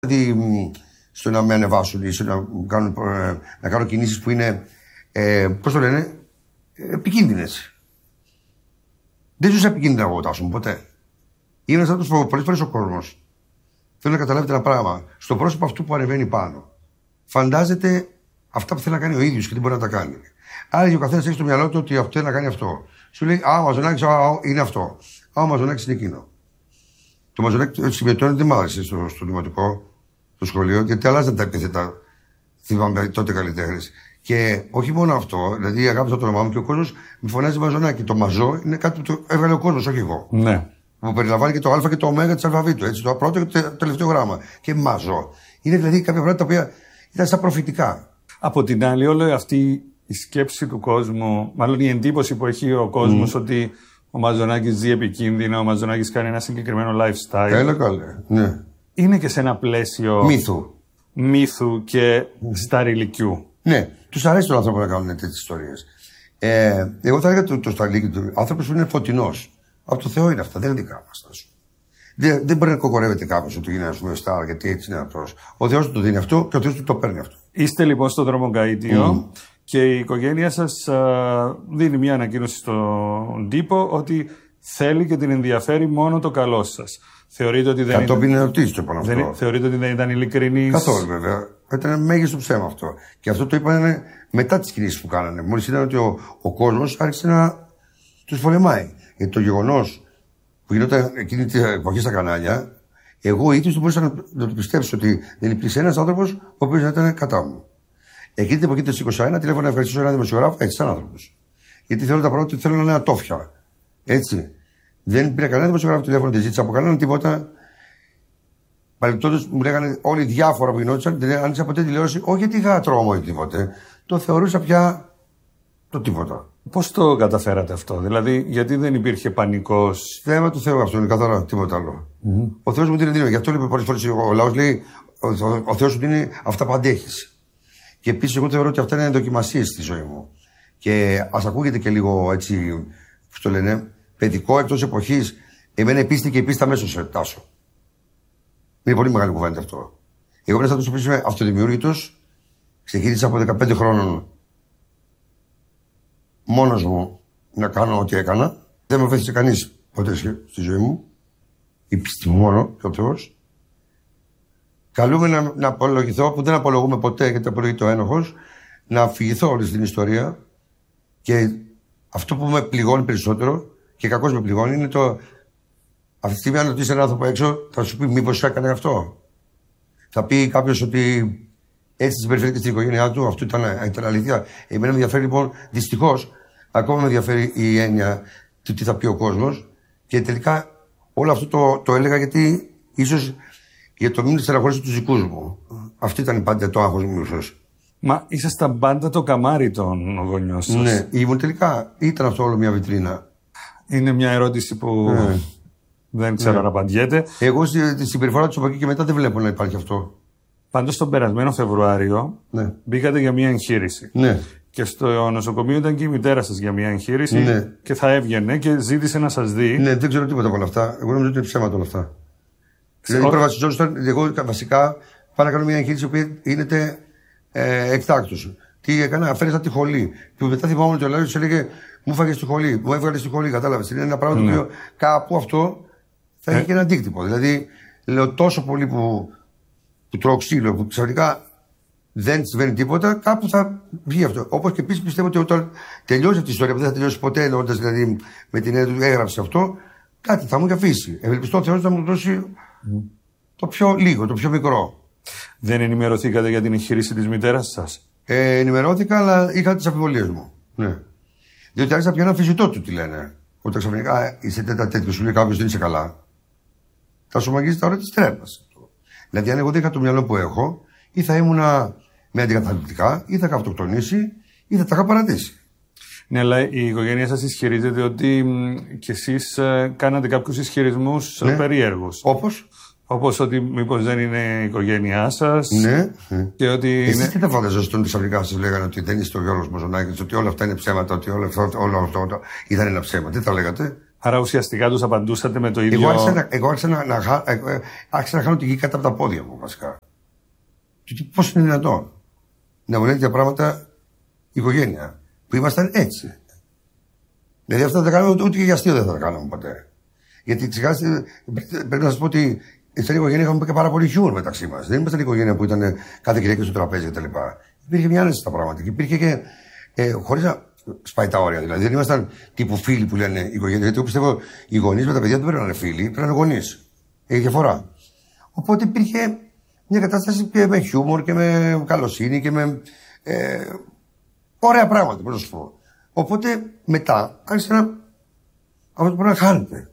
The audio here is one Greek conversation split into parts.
Δηλαδή, στο να με ανεβάσουν ή να κάνω κινήσεις που είναι, πώς το λένε, επικίνδυνες. Δεν ζούσα επικίνδυνα εγώ, Τάσο μου, ποτέ. Είναι σαν το πολλές φορές ο κόσμος. Θέλω να καταλάβετε ένα πράγμα. Στο πρόσωπο αυτού που ανεβαίνει πάνω, φαντάζεται αυτά που θέλει να κάνει ο ίδιος και δεν μπορεί να τα κάνει. Άρα ο καθένας έχει στο μυαλό του ότι αυτό θέλει να κάνει αυτό. Σου λέει, ο Μαζονάκης είναι αυτό. Ο Μαζονάκης είναι εκείνο. Το Μαζονάκη συμμετώνει δεν μ' άρεσε στο δημοτικό, στο σχολείο, γιατί αλλάζαν τα επίθετα. Θυμάμαι τότε καλλιτέχνες. Και όχι μόνο αυτό, δηλαδή αγάπησα το όνομά μου και ο κόσμος με φωνάζει Μαζονάκη. Το Μαζό είναι κάτι που το έβγαλε ο κόσμος, όχι εγώ. Ναι. Που περιλαμβάνει και το Α και το Ω της αλφαβήτου. Έτσι, το πρώτο και το τελευταίο γράμμα. Και Μαζό. Είναι δηλαδή κάποια πράγματα τα οποία ήταν σαν προφητικά. Από την άλλη, όλη αυτή η σκέψη του κόσμου, μάλλον η εντύπωση που έχει ο κόσμος ότι ο Μαζονάκης ζει επικίνδυνα, ο Μαζονάκης κάνει ένα συγκεκριμένο lifestyle. Έλα καλέ. Ναι. Είναι και σε ένα πλαίσιο μύθου και σταριλικιού. Ναι, τους αρέσει τον άνθρωπο να κάνουν τέτοιες ιστορίες. Εγώ θα έλεγα το σταριλίκι του άνθρωπος που είναι φωτεινός. Από το Θεό είναι αυτά, δεν είναι δικά μας. Δεν μπορεί να κοκορεύεται κάποιος ότι είναι, ας πούμε, στάρ, γιατί έτσι είναι αυτός. Ο Θεός του το δίνει αυτό και ο Θεός του το παίρνει αυτό. Είστε λοιπόν στο Δρομοκαΐτιο και η οικογένεια σας δίνει μια ανακοίνωση στον τύπο ότι θέλει και την ενδιαφέρει μόνο το καλό σας. Θεωρείτε ότι δεν Κατόπιν ερωτήσεις το πάνω αυτό. Θεωρείτε ότι δεν ήταν ειλικρινής? Καθόλου βέβαια. Ήταν μέγιστο ψέμα αυτό. Και αυτό το είπαν μετά τις κινήσεις που κάνανε. Μόλις είδαν ότι ο κόσμος άρχισε να τους πολεμάει. Γιατί το γεγονός που γινόταν εκείνη την εποχή στα κανάλια, εγώ ίδιος δεν μπορούσα να το πιστέψω ότι δεν υπήρξε ένας άνθρωπος ο οποίος να ήταν κατά μου. Εκείνη την εποχή το 21 τηλέφωνα να ευχαριστήσω έναν δημοσιογράφο, έτσι σαν άνθρωπος. Γιατί θέλω τα πράγματα ότι θέλω να είναι ατόφια. Έτσι. Δεν πήρα κανένα δημοσιογράφο τηλέφωνο, δεν ζήτησα από κανέναν τίποτα. Παρεμπιπτόντως μου λέγανε όλοι διάφορα που γινόντουσαν, δεν άνοιξα ποτέ τηλεόραση, όχι γιατί είχα τρόμο ή τίποτε. Το θεωρούσα πια το τίποτα. Πώς το καταφέρατε αυτό, δηλαδή, γιατί δεν υπήρχε πανικός? Θέμα του Θεού αυτό είναι καθαρά, τίποτα άλλο. Ο Θεός μου δίνει. Γι' αυτό λέει πολλές φορές ο λαός λέει: ο Θεός σου δίνει αυτά που αντέχεις. Και επίσης, εγώ θεωρώ ότι αυτά είναι δοκιμασίες στη ζωή μου. Και ας ακούγεται και λίγο έτσι, πώς το λένε, παιδικό εκτός εποχής. Εμένα η πίστη και η πίστη αμέσως σε Τάσο. Είναι πολύ μεγάλη κουβέντα αυτό. Εγώ πρέπει να το είμαι αυτοδημιούργητος. Ξεκίνησα από 15 χρόνων μόνος μου να κάνω ό,τι έκανα. Δεν με βοήθησε κανείς ποτέ στη ζωή μου. Η πίστη μου μόνο και ο Θεός. Καλούμε να απολογηθώ, που δεν απολογούμε ποτέ γιατί απολογείται ο ένοχος, να αφηγηθώ όλη την ιστορία. Και αυτό που με πληγώνει περισσότερο και κακώς με πληγώνει είναι το. Αυτή τη στιγμή, αν ρωτήσει έναν άνθρωπο έξω, θα σου πει μήπως έκανε αυτό. Θα πει κάποιος ότι έτσι συμπεριφέρθηκε στην οικογένειά του, αυτό ήταν αλήθεια. Εμένα με ενδιαφέρει λοιπόν, δυστυχώς, ακόμα με ενδιαφέρει η έννοια του τι θα πει ο κόσμος. Και τελικά όλο αυτό το έλεγα γιατί ίσως για το μην στεναχωρήσω τους δικούς μου. Αυτή ήταν πάντα το άγχος μου, ίσως. Μα ήσασταν πάντα το καμάρι των γονιών σας. Ναι, ήμουν τελικά. Ήταν αυτό όλο μια βιτρίνα. Είναι μια ερώτηση που. Δεν ξέρω να απαντιέται. Εγώ στη συμπεριφορά του από εκεί και μετά δεν βλέπω να υπάρχει αυτό. Πάντως τον περασμένο Φεβρουάριο μπήκατε για μια εγχείρηση. Ναι. Και στο νοσοκομείο ήταν και η μητέρα σας για μια εγχείρηση. Ναι. Και θα έβγαινε και ζήτησε να σας δει. Ναι, δεν ξέρω τίποτα από όλα αυτά. Εγώ νομίζω ότι είναι ψέματα όλα αυτά. Δηλαδή, προβασιζόντουσαν, εγώ βασικά πάω να κάνω μια εγχείρηση που γίνεται εκτάκτως. Τι έκανα, αφαίρεσα τη χολή. Και μετά θυμάμαι ότι ο Λάριο έλεγε: μου έφαγε στη χολή, μου έβγαλε στη χολή. Κατάλαβε. Είναι ένα πράγμα το οποίο κάπου αυτό θα έχει και ένα αντίκτυπο. Δηλαδή, λέω τόσο πολύ που τρώω ξύλο, που ξαφνικά δεν συμβαίνει τίποτα, κάπου θα βγει αυτό. Όπως και επίσης πιστεύω ότι όταν τελειώσει αυτή η ιστορία, που δεν θα τελειώσει ποτέ, εννοώντας δηλαδή με την έννοια του έγραψε αυτό, κάτι θα μου έχει αφήσει. Ευελπιστώ ο Θεός να μου δώσει το πιο λίγο, το πιο μικρό. Δεν ενημερωθήκατε για την εγχείρηση της μητέρας σας? Ενημερώθηκα, αλλά είχα τις αμφιβολίες μου. Ναι. Διότι άρχισα να πιάνω αμφισβητώ του τι λένε. Όταν ξαφνικά είσαι τέτοιο, σου λέει κάποιος δεν είσαι καλά. Θα σου μαγίζει τα ώρα της τρέπας. Δηλαδή, αν εγώ δεν είχα το μυαλό που έχω, ή θα ήμουνα με αντικαταληπτικά, ή θα είχα αυτοκτονήσει, ή θα τα είχα παρατήσει. Ναι, αλλά η οικογένεια σας ισχυρίζεται ότι κι εσείς κάνατε κάποιους ισχυρισμούς περίεργους. Όπως? Όπως ότι μήπως δεν είναι η οικογένειά σας. Ναι. Και ότι. Εσείς τι τα φανταζόσασταν ξαφνικά σας λέγανε ότι δεν είστε ο Γιώργος Μαζονάκης, ότι όλα αυτά είναι ψέματα, ότι όλο αυτό ήταν ένα ψέμα. Τι τα λέγατε? Άρα ουσιαστικά τους απαντούσατε με το ίδιο. Εγώ άρχισα να χάνω τη γη κάτω από τα πόδια μου, βασικά. Και πώς είναι δυνατόν να μου λένε τέτοια πράγματα η οικογένεια, που ήμασταν έτσι. Δηλαδή αυτά δεν τα κάναμε ούτε και για αστείο δεν θα τα κάναμε ποτέ. Γιατί ξεχάσετε, πρέπει να σας πω ότι στην οικογένεια είχαμε και πάρα πολύ χιούμορ μεταξύ μας. Δεν ήμασταν η οικογένεια που ήταν κάθε Κυριακή στο τραπέζι κτλ. Υπήρχε μια άνεση στα πράγματα και υπήρχε και χωρίς να σπάει τα όρια. Δηλαδή δεν ήμασταν τύπου φίλοι που λένε η οικογένεια. Γιατί εγώ πιστεύω οι γονείς με τα παιδιά δεν πρέπει να είναι φίλοι, πρέπει να είναι γονείς. Έχει διαφορά. Οπότε υπήρχε μια κατάσταση και με χιούμορ και με καλοσύνη και με ωραία πράγματα, πώς να σου πω. Οπότε μετά άρχισε αυτό το πράγμα χάνεται.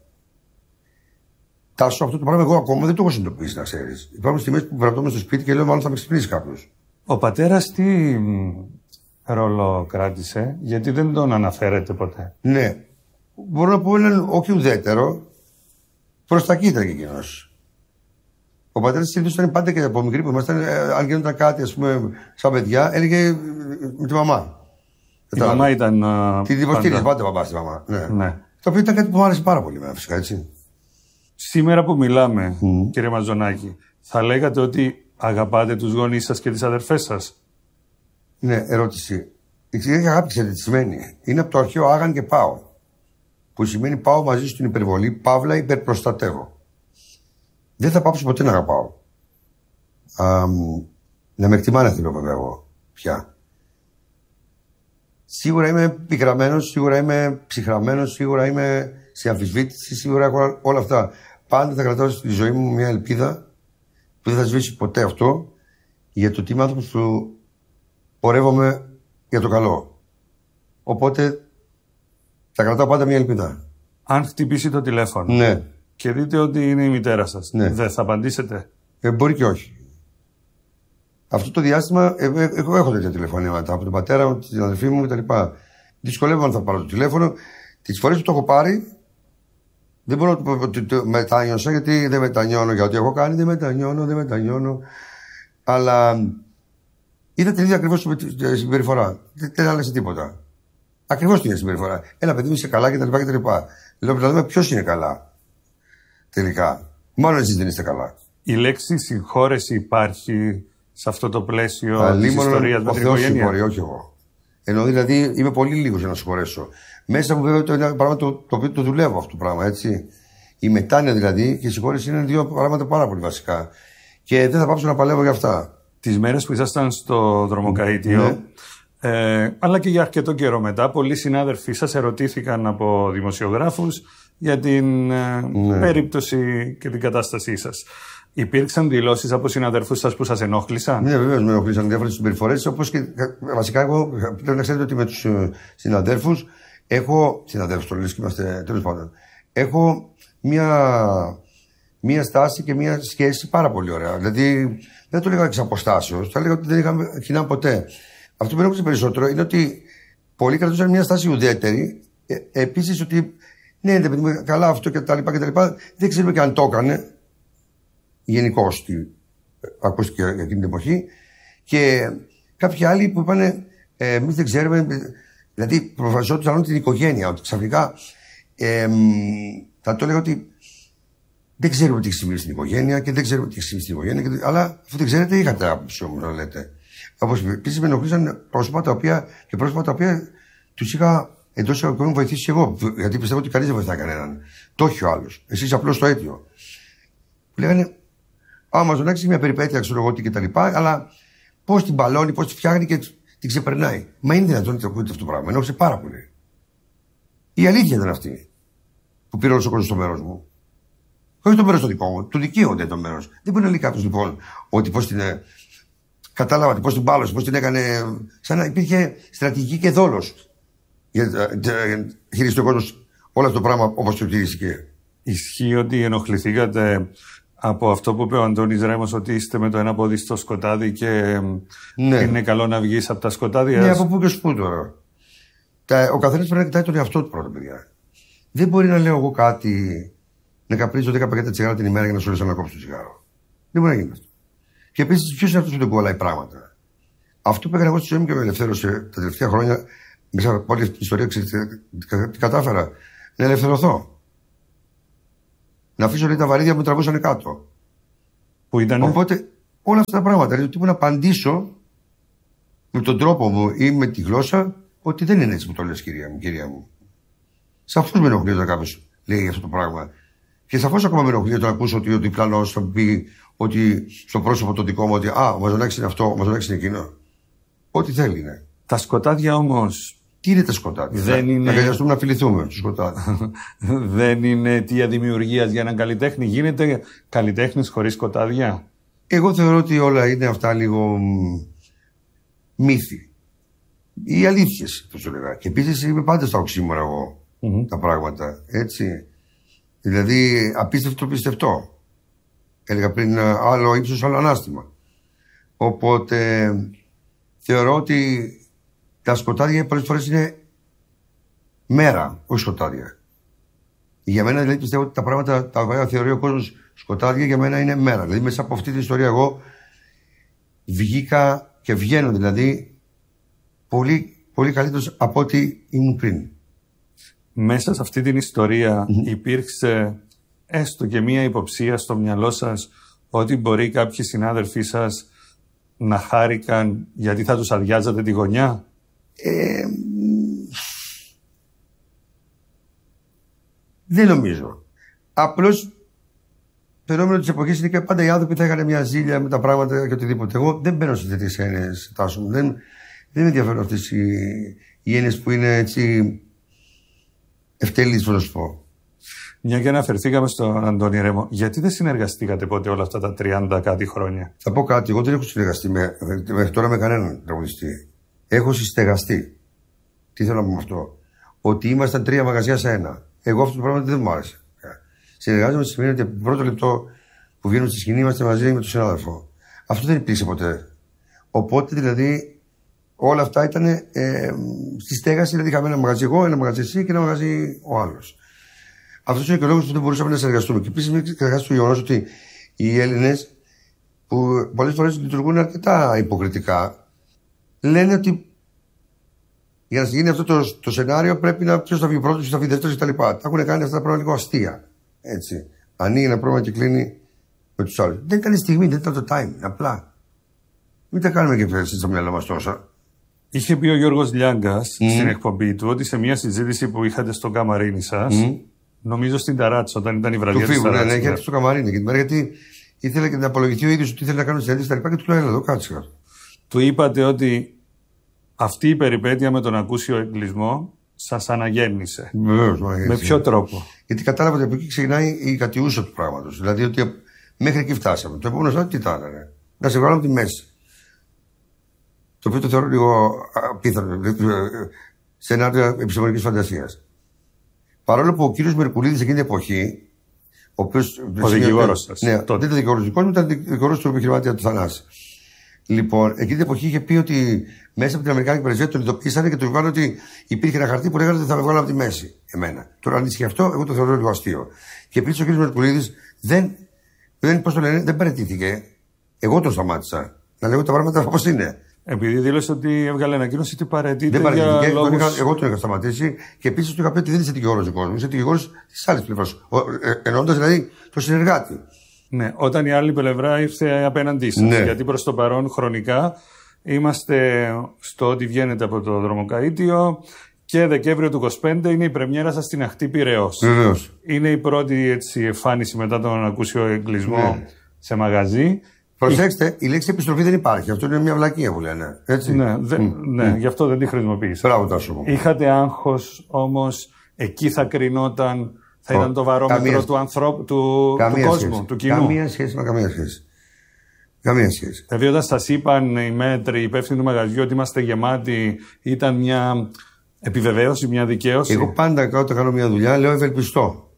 Τάσο, αυτό το πράγμα εγώ ακόμα δεν το έχω συνειδητοποιήσει, να ξέρεις. Υπάρχουν στιγμές που βραβεύομαι στο σπίτι και λέω: μάλλον θα με ξυπνήσει κάποιος. Ο πατέρας τι ρόλο κράτησε, γιατί δεν τον αναφέρεται ποτέ? Ναι. Μπορώ να πω έναν όχι ουδέτερο, προς τα κοίτρα και εκείνος. Ο πατέρας συνήθως ήταν πάντα και από μικρή που ήμασταν, αν γίνονταν κάτι, ας πούμε, σαν παιδιά, έλεγε με τη μαμά. Η μαμά ήταν. Την υποστήριζε πάντα μπαμπά στη μαμά. Ναι. Το οποίο ήταν κάτι που μου άρεσε πάρα πολύ, φυσικά, έτσι. Σήμερα που μιλάμε, κύριε Μαζονάκη, θα λέγατε ότι αγαπάτε τους γονείς σας και τις αδερφές σας? Ναι, ερώτηση. Η αγάπη, ξέρετε τι σημαίνει? Είναι από το αρχαίο άγαν και πάω. Που σημαίνει πάω μαζί σου στην υπερβολή, παύλα υπερπροστατεύω. Δεν θα πάψω ποτέ να αγαπάω. Να με εκτιμάνε θέλω βέβαια εγώ πια. Σίγουρα είμαι πικραμένος, σίγουρα είμαι ψυχραμένος, σίγουρα είμαι σε αμφισβήτηση, σίγουρα έχω όλα αυτά. Πάντα θα κρατάω στη ζωή μου μια ελπίδα που δεν θα σβήσει ποτέ αυτό, για το ότι είμαι άνθρωπος που πορεύομαι για το καλό. Οπότε θα κρατάω πάντα μια ελπίδα. Αν χτυπήσει το τηλέφωνο, ναι, και δείτε ότι είναι η μητέρα σας, ναι, δεν θα απαντήσετε? Μπορεί και όχι. Αυτό το διάστημα εγώ έχω τέτοια τηλεφωνήματα από τον πατέρα μου, την αδελφή μου κτλ. Δυσκολεύομαι αν θα πάρω το τηλέφωνο. Τις φορές που το έχω πάρει, δεν μπορώ να το μετάνιωσα, γιατί δεν μετανιώνω για ό,τι έχω κάνει, δεν μετανιώνω. Αλλά είδα την ίδια ακριβώς συμπεριφορά. Δεν άλλαξε τίποτα. Ακριβώς την ίδια συμπεριφορά. Ένα παιδί μου είσαι καλά κτλ. Λέω να δούμε ποιος είναι καλά. Τελικά. Μάλλον εσείς δεν είστε καλά. Η λέξη συγχώρεση υπάρχει σε αυτό το πλαίσιο της ιστορίας με την οικογένεια? Συγχωρεί, όχι εγώ. Ενώ δηλαδή είμαι πολύ λίγος για να συγχωρέσω. Μέσα μου βέβαια είναι ένα πράγμα το οποίο το δουλεύω αυτό το πράγμα, έτσι. Η μετάνοια δηλαδή και η συγχώρεση είναι δύο πράγματα πάρα πολύ βασικά. Και δεν θα πάψω να παλεύω για αυτά. Τις μέρες που ήσασταν στο δρομοκαΐτιο, ναι, αλλά και για αρκετό καιρό μετά, πολλοί συνάδελφοί σας ερωτήθηκαν από δημοσιογράφους για την περίπτωση και την κατάστασή σας. Υπήρξαν δηλώσεις από συναδελφούς σας που σας ενόχλησαν? Ναι, βεβαίως με ενόχλησαν διάφορες συμπεριφορές. Όπως και βασικά, εγώ πρέπει να ξέρετε ότι με τους συναδέλφους έχω. Συναδέλφους, το λες και είμαστε τέλος πάντων. Έχω μία στάση και μία σχέση πάρα πολύ ωραία. Δηλαδή, δεν το λέγα εξ αποστάσεως, θα λέγα ότι δεν είχαμε κοινά ποτέ. Αυτό που με ενόχλησε περισσότερο είναι ότι πολλοί κρατούσαν μία στάση ουδέτερη. Επίσης ότι ναι, δεν παιδί καλά αυτό κτλ. Δεν ξέρουμε και αν το έκανε. Γενικώς ακούστηκε για εκείνη την εποχή. Και κάποιοι άλλοι που είπαν εμείς δεν ξέρουμε, δηλαδή προφασιόντουσαν την οικογένεια, ότι ξαφνικά θα το έλεγα ότι δεν ξέρουμε τι έχει συμβεί στην οικογένεια και δεν ξέρουμε τι έχει συμβεί στην οικογένεια, αλλά αφού δεν ξέρετε είχατε άποψη όμως να λέτε. Όπως επίσης με ενοχλήσαν πρόσωπα τα οποία τους είχα εντός εισαγωγικών βοηθήσει εγώ, γιατί πιστεύω ότι κανείς δεν βοηθάει κανέναν. Το έχει ο άλλος. Εσείς απλώς το αίτιο. Που λέγανε Μαζονάκη έχει μια περιπέτεια, ξέρω εγώ τι κτλ. Αλλά πώς την μπαλώνει, πώς τη φτιάχνει και την ξεπερνάει. Μα είναι δυνατόν να το ακούτε αυτό το πράγμα? Ενόχλησε πάρα πολύ. Η αλήθεια ήταν αυτή που πήρε όλο ο κόσμος στο μέρος μου. Όχι το μέρος το δικό μου, του δικαίονται το μέρος. Δεν μπορεί να λέει κάποιος λοιπόν ότι πώς την. Κατάλαβα πώς την μπάλωσε, πώς την έκανε. Σαν να υπήρχε στρατηγική και δόλος για χειριστεί ο κόσμος όλο αυτό το πράγμα όπως το χειρίστηκε. Ισχύει ότι ενοχληθήκατε από αυτό που είπε ο Αντώνης Ρέμος, ότι είστε με το ένα πόδι στο σκοτάδι και ναι, είναι καλό να βγεις από τα σκοτάδια? Ναι, από πού και σπού τώρα. Ο καθένας πρέπει να κοιτάει τον εαυτό του πρώτα, παιδιά. Δεν μπορεί να λέω εγώ κάτι, να καπνίζω 10 πακέτα τσιγάρα την ημέρα για να σου λες να κόψω το τσιγάρο. Δεν μπορεί να γίνει αυτό. Και επίσης, ποιος είναι αυτός που δεν κουβαλάει πράγματα? Αυτό που έκανα εγώ στη ζωή μου και με ελευθέρωσε τα τελευταία χρόνια, μέσα από όλη αυτή την ιστορία, τι κατάφερα? Να ελευθερωθώ. Να αφήσω λέει, τα βαρύδια που με τραβούσαν κάτω. Που ήταν. Οπότε όλα αυτά τα πράγματα. Δηλαδή, τύπου να απαντήσω με τον τρόπο μου ή με τη γλώσσα ότι δεν είναι έτσι που το λες, κυρία μου. Σαφώς με ενοχλεί όταν κάποιος λέει αυτό το πράγμα. Και σαφώς ακόμα με ενοχλεί όταν ακούσω ότι ο διπλανός θα πει ότι στο πρόσωπο το δικό μου ότι ο Μαζονάκης είναι αυτό, ο Μαζονάκης είναι εκείνο. Ό,τι θέλει είναι. Τα σκοτάδια όμως. Τι είναι τα σκοτάδια? Να αγκαλιαστούμε να φιληθούμε στο σκοτάδι. Δεν είναι αιτία δημιουργίας για έναν καλλιτέχνη. Γίνεται καλλιτέχνης χωρίς σκοτάδια? Εγώ θεωρώ ότι όλα είναι αυτά λίγο μύθοι. Οι αλήθειες, θα σου λέγα. Και επίσης είμαι πάντα στα οξύμορα εγώ τα πράγματα. Έτσι. Δηλαδή απίστευτο πιστευτό. Έλεγα πριν άλλο ύψος, άλλο ανάστημα. Οπότε θεωρώ ότι τα σκοτάδια πολλές φορές είναι μέρα, όχι σκοτάδια. Για μένα δηλαδή πιστεύω ότι τα πράγματα τα οποία θεωρεί ο κόσμος σκοτάδια για μένα είναι μέρα. Δηλαδή μέσα από αυτή την ιστορία εγώ βγήκα και βγαίνω δηλαδή πολύ, πολύ καλύτερος από ό,τι ήμουν πριν. Μέσα σε αυτή την ιστορία υπήρξε έστω και μία υποψία στο μυαλό σας ότι μπορεί κάποιοι συνάδελφοί σας να χάρηκαν γιατί θα τους αδειάζατε τη γωνιά? Δεν νομίζω. Απλώς το φαινόμενο της εποχής είναι και πάντα οι άνθρωποι θα είχαν μια ζήλια με τα πράγματα και οτιδήποτε. Εγώ δεν μπαίνω σε τέτοιες έννοιες, Τάσο μου. Δεν με ενδιαφέρουν αυτές οι έννοιες που είναι έτσι ευτελείς, να σου πω. Μια και αναφερθήκαμε στον Αντώνη Ρέμο, γιατί δεν συνεργαστήκατε ποτέ όλα αυτά τα 30 κάτι χρόνια? Θα πω κάτι. Εγώ δεν έχω συνεργαστεί μέχρι τώρα με κανέναν τραγουδιστή. Έχω συστεγαστεί. Τι θέλω να πω με αυτό? Ότι ήμασταν 3 μαγαζιά σε ένα. Εγώ αυτό το πράγμα δεν μου άρεσε. Συνεργάζομαι σημαίνει ότι από το πρώτο λεπτό που βγαίνουμε στη σκηνή είμαστε μαζί με τον συνάδελφο. Αυτό δεν υπήρξε ποτέ. Οπότε δηλαδή όλα αυτά ήταν στη στέγαση. Δηλαδή είχαμε ένα μαγαζί εγώ, ένα μαγαζί εσύ και ένα μαγαζί ο άλλος. Αυτό είναι και ο λόγος που δεν μπορούσαμε να συνεργαστούμε. Και επίσης μην ξεχάσετε το γεγονός ότι οι Έλληνες που πολλές φορές λειτουργούν αρκετά υποκριτικά λένε ότι για να γίνει αυτό το σενάριο πρέπει να ποιος θα βγει πρώτος, ποιος θα βγει δεύτερος κτλ. Τα έχουν κάνει αυτά τα πράγματα λίγο αστεία. Έτσι. Ανοίγει ένα πρόβλημα και κλείνει με τους άλλους. Δεν ήταν η στιγμή, δεν ήταν το time. Απλά. Μην τα κάνουμε και πέρυσι στο μυαλό μας τόσα. Είχε πει ο Γιώργος Λιάγκας στην εκπομπή του ότι σε μια συζήτηση που είχατε στο καμαρίνι σας, νομίζω στην Ταράτσα, όταν ήταν η βραδιά της Ταράτσα. Ναι, είχε έρθει στο καμαρίνι και την μέρα γιατί ήθελε και να απολογηθεί ο ίδιος ότι ήθελε να κάνει συνέντευξη και του λέει: εδώ κάτσε. Του είπατε ότι αυτή η περιπέτεια με τον ακούσιο εγκλισμό σας αναγέννησε. Βεβαίως, με ποιο τρόπο? Γιατί κατάλαβα ότι από εκεί ξεκινάει η κατιούσα του πράγματος. Δηλαδή ότι μέχρι εκεί φτάσαμε. Το επόμενο στάδιο τι ήταν? Να σε βγάλω από τη μέση. Το οποίο το θεωρώ λίγο απίθανο. Σενάριο επιστημονικής φαντασίας. Παρόλο που ο κύριος Μερκουλίδης εκείνη την εποχή, ο οποίος. Ο δικηγόρος σας. Ναι, δεν ήταν δικηγόρος δικός μου, ήταν δικηγόρος του επιχειρηματία του Θανάση. Λοιπόν, εκείνη την εποχή είχε πει ότι μέσα από την Αμερικάνικη πρεσβεία τον ειδοποίησαν και του είπαν ότι υπήρχε ένα χαρτί που λέγανε ότι θα με βγάλω από τη μέση. Εμένα. Τώρα, αν ίσχυε αυτό, εγώ το θεωρώ λίγο αστείο. Και επίσης ο κ. Μερκουλίδης δεν παραιτήθηκε. Εγώ τον σταμάτησα. Να λέγω τα πράγματα όπως είναι. Επειδή δήλωσε ότι έβγαλε ανακοίνωση ότι παραιτείται. Δεν παραιτήθηκε. Εγώ τον είχα σταματήσει και επίσης του είχα πει ότι δεν είσαι δικηγόρος του κόσμου. Είσαι δικηγόρος τη άλλη πλευρά. Εννοώντας δηλαδή το συνεργάτη. Ναι, όταν η άλλη πλευρά ήρθε απέναντί σας. Ναι. Γιατί προς το παρόν χρονικά είμαστε στο ότι βγαίνετε από το Δρομοκαΐτιο και Δεκέμβριο του 25 είναι η πρεμιέρα σας στην Αχτή Πειραιώς. Βεβαίως. Είναι η πρώτη έτσι, εμφάνιση μετά τον ακούσιο εγκλισμό σε μαγαζί. Προσέξτε, η λέξη επιστροφή δεν υπάρχει. Αυτό είναι μια βλακεία που λένε. Έτσι. Ναι, γι' αυτό δεν τη χρησιμοποίησα. Μπράβο, Τάσο μου. Είχατε άγχος όμως, εκεί θα κρινόταν, θα ήταν το βαρόμετρο του ανθρώπου, του κόσμου, του κοινού. Καμία σχέση με καμία σχέση. Καμία σχέση. Δηλαδή, όταν σας είπαν οι μέτροι, οι υπεύθυνοι του μαγαζιού ότι είμαστε γεμάτοι, ήταν μια επιβεβαίωση, μια δικαίωση? Εγώ πάντα όταν κάνω μια δουλειά λέω ευελπιστώ.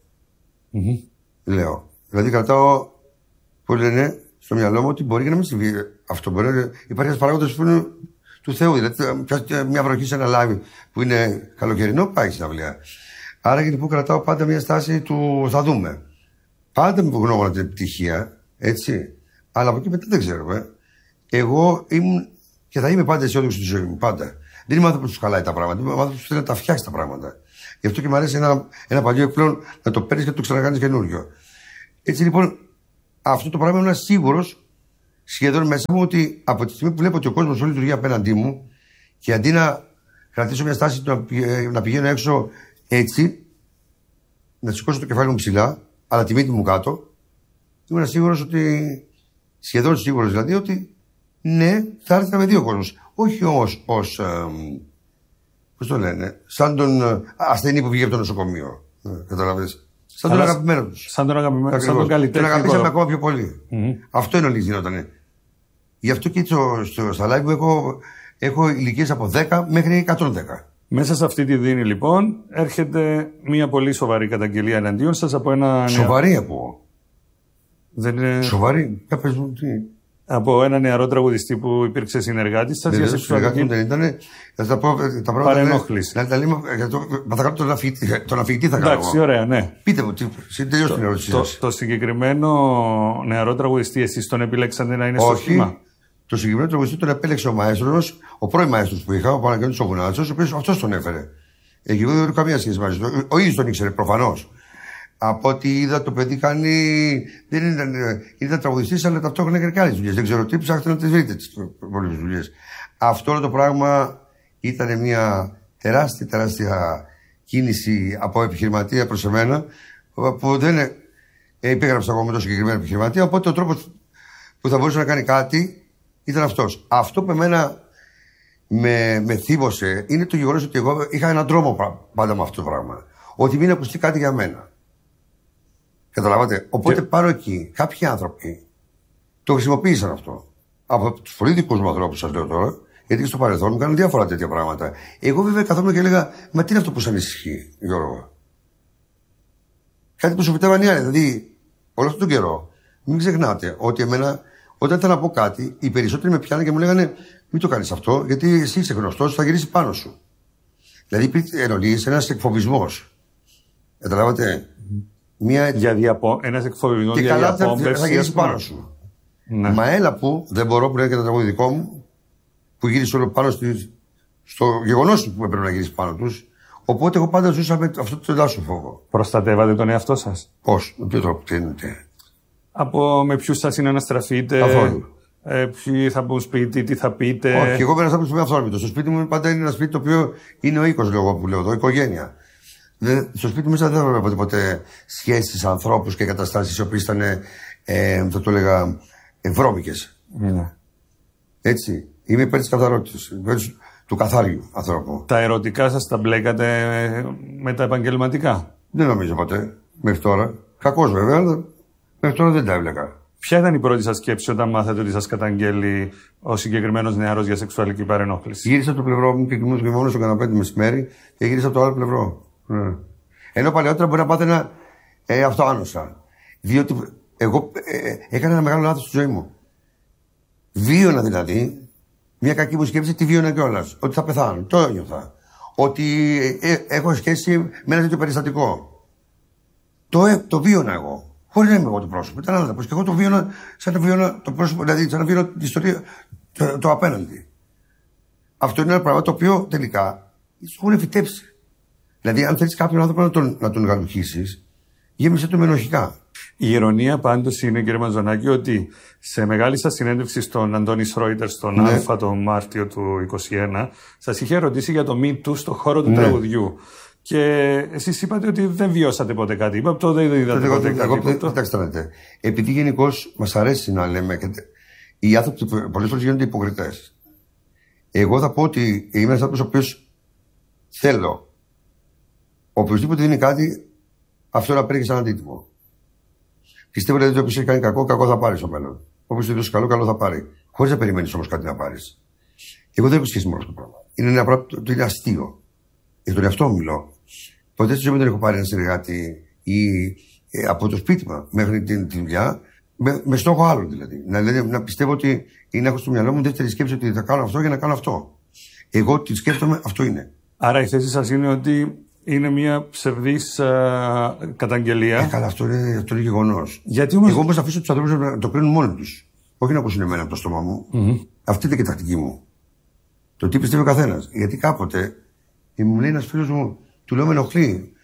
Λέω. Δηλαδή κρατάω, που λένε, στο μυαλό μου ότι μπορεί και να μην συμβεί αυτό. Υπάρχει ένα παράγοντα που είναι του Θεού. Δηλαδή, μια βροχή σε ένα λάδι που είναι καλοκαιρινό, πάει στην αυλαία. Άρα και λοιπόν κρατάω πάντα μια στάση του θα δούμε. Πάντα με γνώμονα την επιτυχία, έτσι. Αλλά από εκεί μετά δεν ξέρουμε. Εγώ ήμουν και θα είμαι πάντα αισιόδοξο στη ζωή μου. Πάντα. Δεν είμαι άνθρωπο που του χαλάει τα πράγματα. Είμαι άνθρωπο που θέλει να τα φτιάξει τα πράγματα. Γι' αυτό και μου αρέσει ένα παλιό εκπλέον να το παίρνει και να το ξανακάνει καινούριο. Έτσι λοιπόν, αυτό το πράγμα ήμουν σίγουρος σχεδόν μέσα μου ότι από τη στιγμή που βλέπω ότι ο κόσμος όλη λειτουργεί απέναντί μου και αντί να κρατήσω μια στάση να πηγαίνω έξω έτσι, να σηκώσω το κεφάλι μου ψηλά, αλλά τη μύτη μου κάτω, ήμουν σίγουρος ότι, σχεδόν σίγουρος δηλαδή, ότι ναι, θα έρθει να με δει ο κόσμος. Όχι όμως ως, πώς το λένε, σαν τον ασθενή που βγήκε από το νοσοκομείο. Καταλαβαίνεις. Σαν τον αγαπημένο τους. Σαν τον αγαπημένο, σαν τον καλλιτέχνη. Τον αγαπήσαμε ακόμα πιο πολύ. Αυτό είναι όλη γινότανε. Γι' αυτό και στα live μου έχω ηλικίες από 10 μέχρι 110. Μέσα σε αυτή τη δίνη λοιπόν έρχεται μια πολύ σοβαρή καταγγελία εναντίον σας από ένα... Σοβαρή από. Δεν είναι... Σοβαρή. Τι. Από ένα νεαρό τραγουδιστή που υπήρξε συνεργάτης σας για σεξουαλική παρενόχληση. Να τα λέμε, θα κάνω τον αφηγητή θα κάνω. Εντάξει, ωραία, ναι. Πείτε μου, τελειώστε την ερώτησή σας. Το συγκεκριμένο νεαρό τραγουδιστή εσείς τον επιλέξατε να είναι στο σχήμα? Όχι. Το συγκεκριμένο τραγουδιστή τον επέλεξε ο μαέστρος, ο πρώην μαέστρος που είχα, ο Παναγιώτης ο Βουνάτσος, ο οποίος αυτός τον έφερε. Εγώ δεν έχω καμία σχέση μαζί του. Ο ίδιος τον ήξερε προφανώς. Από ό,τι είδα το παιδί κάνει. Δεν ήταν τραγουδιστής, αλλά ταυτόχρονα έκανε και άλλες δουλειές. Δεν ξέρω τι, ψάχτε να τις βρείτε τις πολλές δουλειές. Αυτό το πράγμα ήταν μια τεράστια κίνηση από επιχειρηματία προς εμένα, που δεν υπέγραψα εγώ με το συγκεκριμένο επιχειρηματία. Οπότε ο τρόπος που θα μπορούσε να κάνει κάτι ήταν αυτός. Αυτό που εμένα με θύμωσε είναι το γεγονός ότι εγώ είχα έναν τρόμο πάντα με αυτό το πράγμα. Ότι μην ακουστεί κάτι για μένα. Καταλάβατε. Οπότε πάνω εκεί κάποιοι άνθρωποι το χρησιμοποίησαν αυτό. Από τους πολύ δικούς μου ανθρώπους, σας λέω τώρα, γιατί στο παρελθόν μου κάνουν διάφορα τέτοια πράγματα. Εγώ βέβαια καθόμουν και έλεγα, μα τι είναι αυτό που σας ανησυχεί, Γιώργο? Κάτι που σου φυτεύαν οι άλλοι. Δηλαδή, όλο αυτόν τον καιρό, μην ξεχνάτε ότι εμένα, όταν ήθελα να πω κάτι, οι περισσότεροι με πιάνανε και μου λέγανε, μην το κάνεις αυτό, γιατί εσύ είσαι γνωστός, θα γυρίσει πάνω σου. Δηλαδή, υπήρχε εννοείς ένας εκφοβισμός. Καταλάβατε. Ένας εκφοβισμός και για καλά διαπόμπευση. Θα γυρίσει πάνω σου. Ναι. Μα έλα που δεν μπορώ, που είναι και το τραγούδι δικό μου, που γύρισε όλο πάνω στο γεγονός που έπρεπε να γυρίσει πάνω τους. Οπότε εγώ πάντα ζούσα με αυτό το ελάχιστο φόβο. Προστατεύατε τον εαυτό σας? Πώς, με ποιο τρόπο, τι εννοείτε? Με ποιους θα συναναστραφείτε? Καθόλου. Ποιοι θα μπουν σπίτι, τι θα πείτε? Όχι, εγώ είμαι ένας άνθρωπος που είμαι αυθόρμητος. Στο σπίτι μου πάντα είναι ένα σπίτι το οποίο είναι ο οίκος, που λέω εδώ, οικογένεια. Στο σπίτι μου δεν θα βλέπω ποτέ σχέσεις, ανθρώπους και καταστάσεις οι οποίες ήταν, θα το έλεγα, βρώμικες. Ναι. Έτσι. Είμαι υπέρ της καθαρότητας, υπέρ του καθάριου ανθρώπου. Τα ερωτικά σας τα μπλέκατε με τα επαγγελματικά? Δεν νομίζω ποτέ, μέχρι τώρα. Κακώς βέβαια, αλλά μέχρι τώρα δεν τα έβλεκα. Ποια ήταν η πρώτη σας σκέψη όταν μάθατε ότι σας καταγγέλει ο συγκεκριμένος νεαρός για σεξουαλική παρενόχληση? Γύρισα από το πλευρό μου και κοιμόμουν μόνο στο καναπέ το μεσημέρι και γύρισα από το άλλο πλευρό. Ναι. Ενώ παλαιότερα μπορεί να πάθαινα αυτό άνοσα. Διότι εγώ έκανα ένα μεγάλο λάθος στη ζωή μου. Βίωνα δηλαδή μια κακή μου σκέψη, τη βίωνα κιόλας. Ότι θα πεθάνω. Το ένιωθα. Ότι έχω σχέση με ένα τέτοιο περιστατικό. Το βίωνα εγώ. Χωρίς να είμαι εγώ το πρόσωπο. Ήταν άλλο. Και εγώ το βίωνα σαν να βίωνα το πρόσωπο, δηλαδή σαν να βίωνα την ιστορία το απέναντι. Αυτό είναι ένα πράγμα το οποίο τελικά σου έχουν φυτέψει. Δηλαδή, αν θέλεις κάποιον άνθρωπο να τον γαλουχίσεις, γέμισε το με ενοχικά. Η ηρωνία πάντως είναι, κύριε Μαζονάκη, ότι σε μεγάλη σας συνέντευξη στον Αντώνη Σρόιτερ στον Α τον Μάρτιο του 2021, σας είχε ρωτήσει για το Me Too στον χώρο του τραγουδιού. Και εσείς είπατε ότι δεν βιώσατε ποτέ κάτι. Είπα αυτό δεν είδατε ποτέ κάτι. Κοιτάξτε, επειδή γενικώς μας αρέσει να λέμε, οι άνθρωποι πολλές φορές γίνονται υποκριτές. Εγώ θα πω ότι είμαι ένας άνθρωπος ο οποίος θέλω. Οποιοςδήποτε δίνει κάτι, αυτό να παίρνει σαν αντίτιμο. Πιστεύω ότι όποιος έχει κάνει κακό θα πάρει στο μέλλον. Όποιος του δώσει καλό θα πάρει. Χωρίς να περιμένεις όμως κάτι να πάρεις. Εγώ δεν έχω σχέση με αυτό το πράγμα. Είναι ένα πράγμα το είναι αστείο. Για τον εαυτό μου μιλώ. Ποτέ στη ζωή μου δεν έχω πάρει ένα συνεργάτη ή από το σπίτι μου μέχρι τη δουλειά, με στόχο άλλον δηλαδή. Να πιστεύω ότι είναι έχω στο μυαλό μου δεύτερη σκέψη ότι θα κάνω αυτό για να κάνω αυτό. Εγώ τι σκέφτομαι, αυτό είναι. Άρα η θέση σας είναι ότι είναι μια ψευδής καταγγελία. Καλά, αυτό είναι γεγονός. Όμως... Εγώ όμως θα αφήσω τους ανθρώπους να το κρίνουν μόνοι τους. Όχι να ακούσουν εμένα από το στόμα μου. Αυτή είναι και η τακτική μου. Το τι πιστεύει ο καθένας. Γιατί κάποτε μου λέει ένας φίλος μου, του λέω με ενοχλεί.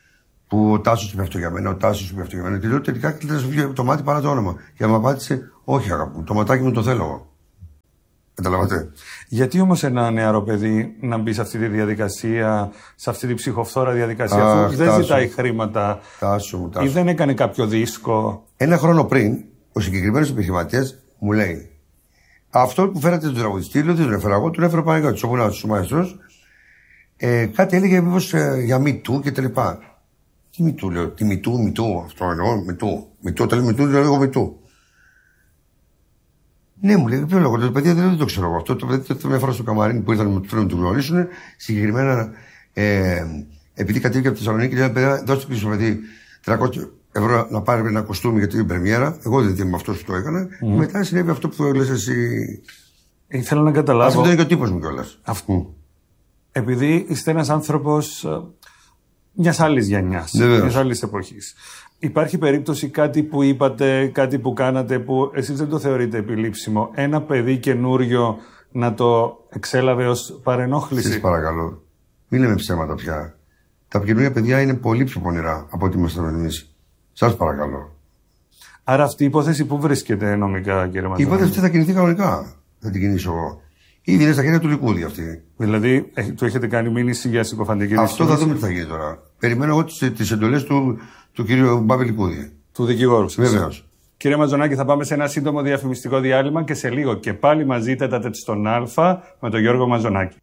Που ο Τάσος είπε αυτό για μένα, ο Τάσος είπε αυτό για μένα. Και λέω τελικά κλείνει το μάτι παρά το όνομα. Και μου απάντησε, όχι αγάπη μου, το ματάκι μου το θέλω εγώ. Καταλαβαίνετε. Γιατί όμως ένα νεαρό παιδί να μπει σε αυτή τη διαδικασία, σε αυτή τη ψυχοφθόρα διαδικασία, αφού δεν ζητάει χρήματα ή δεν έκανε κάποιο δίσκο? Ένα χρόνο πριν, ο συγκεκριμένος επιχειρηματίας μου λέει, αυτό που φέρατε τον τραγουδιστή, λέω δεν τον έφερα εγώ, τον έφερα Παναγιώτης, ο Βουνάτος, ο μαέστρος. Κάτι έλεγε μήπως για MeToo και τα λοιπά. Τι MeToo, λέω, τι MeToo, αυτό εννοώ, MeToo, όταν λέει MeToo, λέω εγώ MeToo. Ναι, μου λέει, ποιο λόγο, το παιδί δεν το ξέρω εγώ. Αυτό το παιδί το έφερα στο καμαρίνι που ήρθαν να του γνωρίσουν. Συγκεκριμένα, επειδή κατέβηκε από τη Θεσσαλονίκη, λέει, παιδιά, δώστε πίσω παιδί 300 ευρώ να πάρει ένα κοστούμι για την πρεμιέρα. Εγώ δεν είμαι αυτό που το έκανα. Και μετά συνέβη αυτό που λες εσύ. Ήθελα να καταλάβω. Αυτό είναι και ο τύπος μου κιόλας. Επειδή είστε ένας άνθρωπος μιας άλλης γενιάς, μιας άλλης εποχής. Υπάρχει περίπτωση κάτι που είπατε, κάτι που κάνατε που εσείς δεν το θεωρείτε επιλήψιμο, ένα παιδί καινούριο να το εξέλαβε ως παρενόχληση? Σας παρακαλώ, μην λέμε ψέματα πια. Τα καινούργια παιδιά είναι πολύ πιο πονηρά από ό,τι ήμασταν εμείς. Σας παρακαλώ. Άρα αυτή η υπόθεση πού βρίσκεται νομικά, κύριε Μαζονάκη? Η υπόθεση αυτή θα κινηθεί κανονικά. Θα την κινήσω εγώ. Ήδη είναι στα χέρια του Λικούδη αυτή. Δηλαδή, του έχετε κάνει μήνυση για συκοφαντική δυσφήμιση? Αυτό θα δούμε τι θα γίνει τώρα. Περιμένω εγώ τις εντολές του κύριου Μπάμπη Λικούδη. Του δικηγόρου σας. Βεβαίως. Κύριε Μαζονάκη, θα πάμε σε ένα σύντομο διαφημιστικό διάλειμμα και σε λίγο και πάλι μαζί τέταρτε στον Α με τον Γιώργο Μαζονάκη.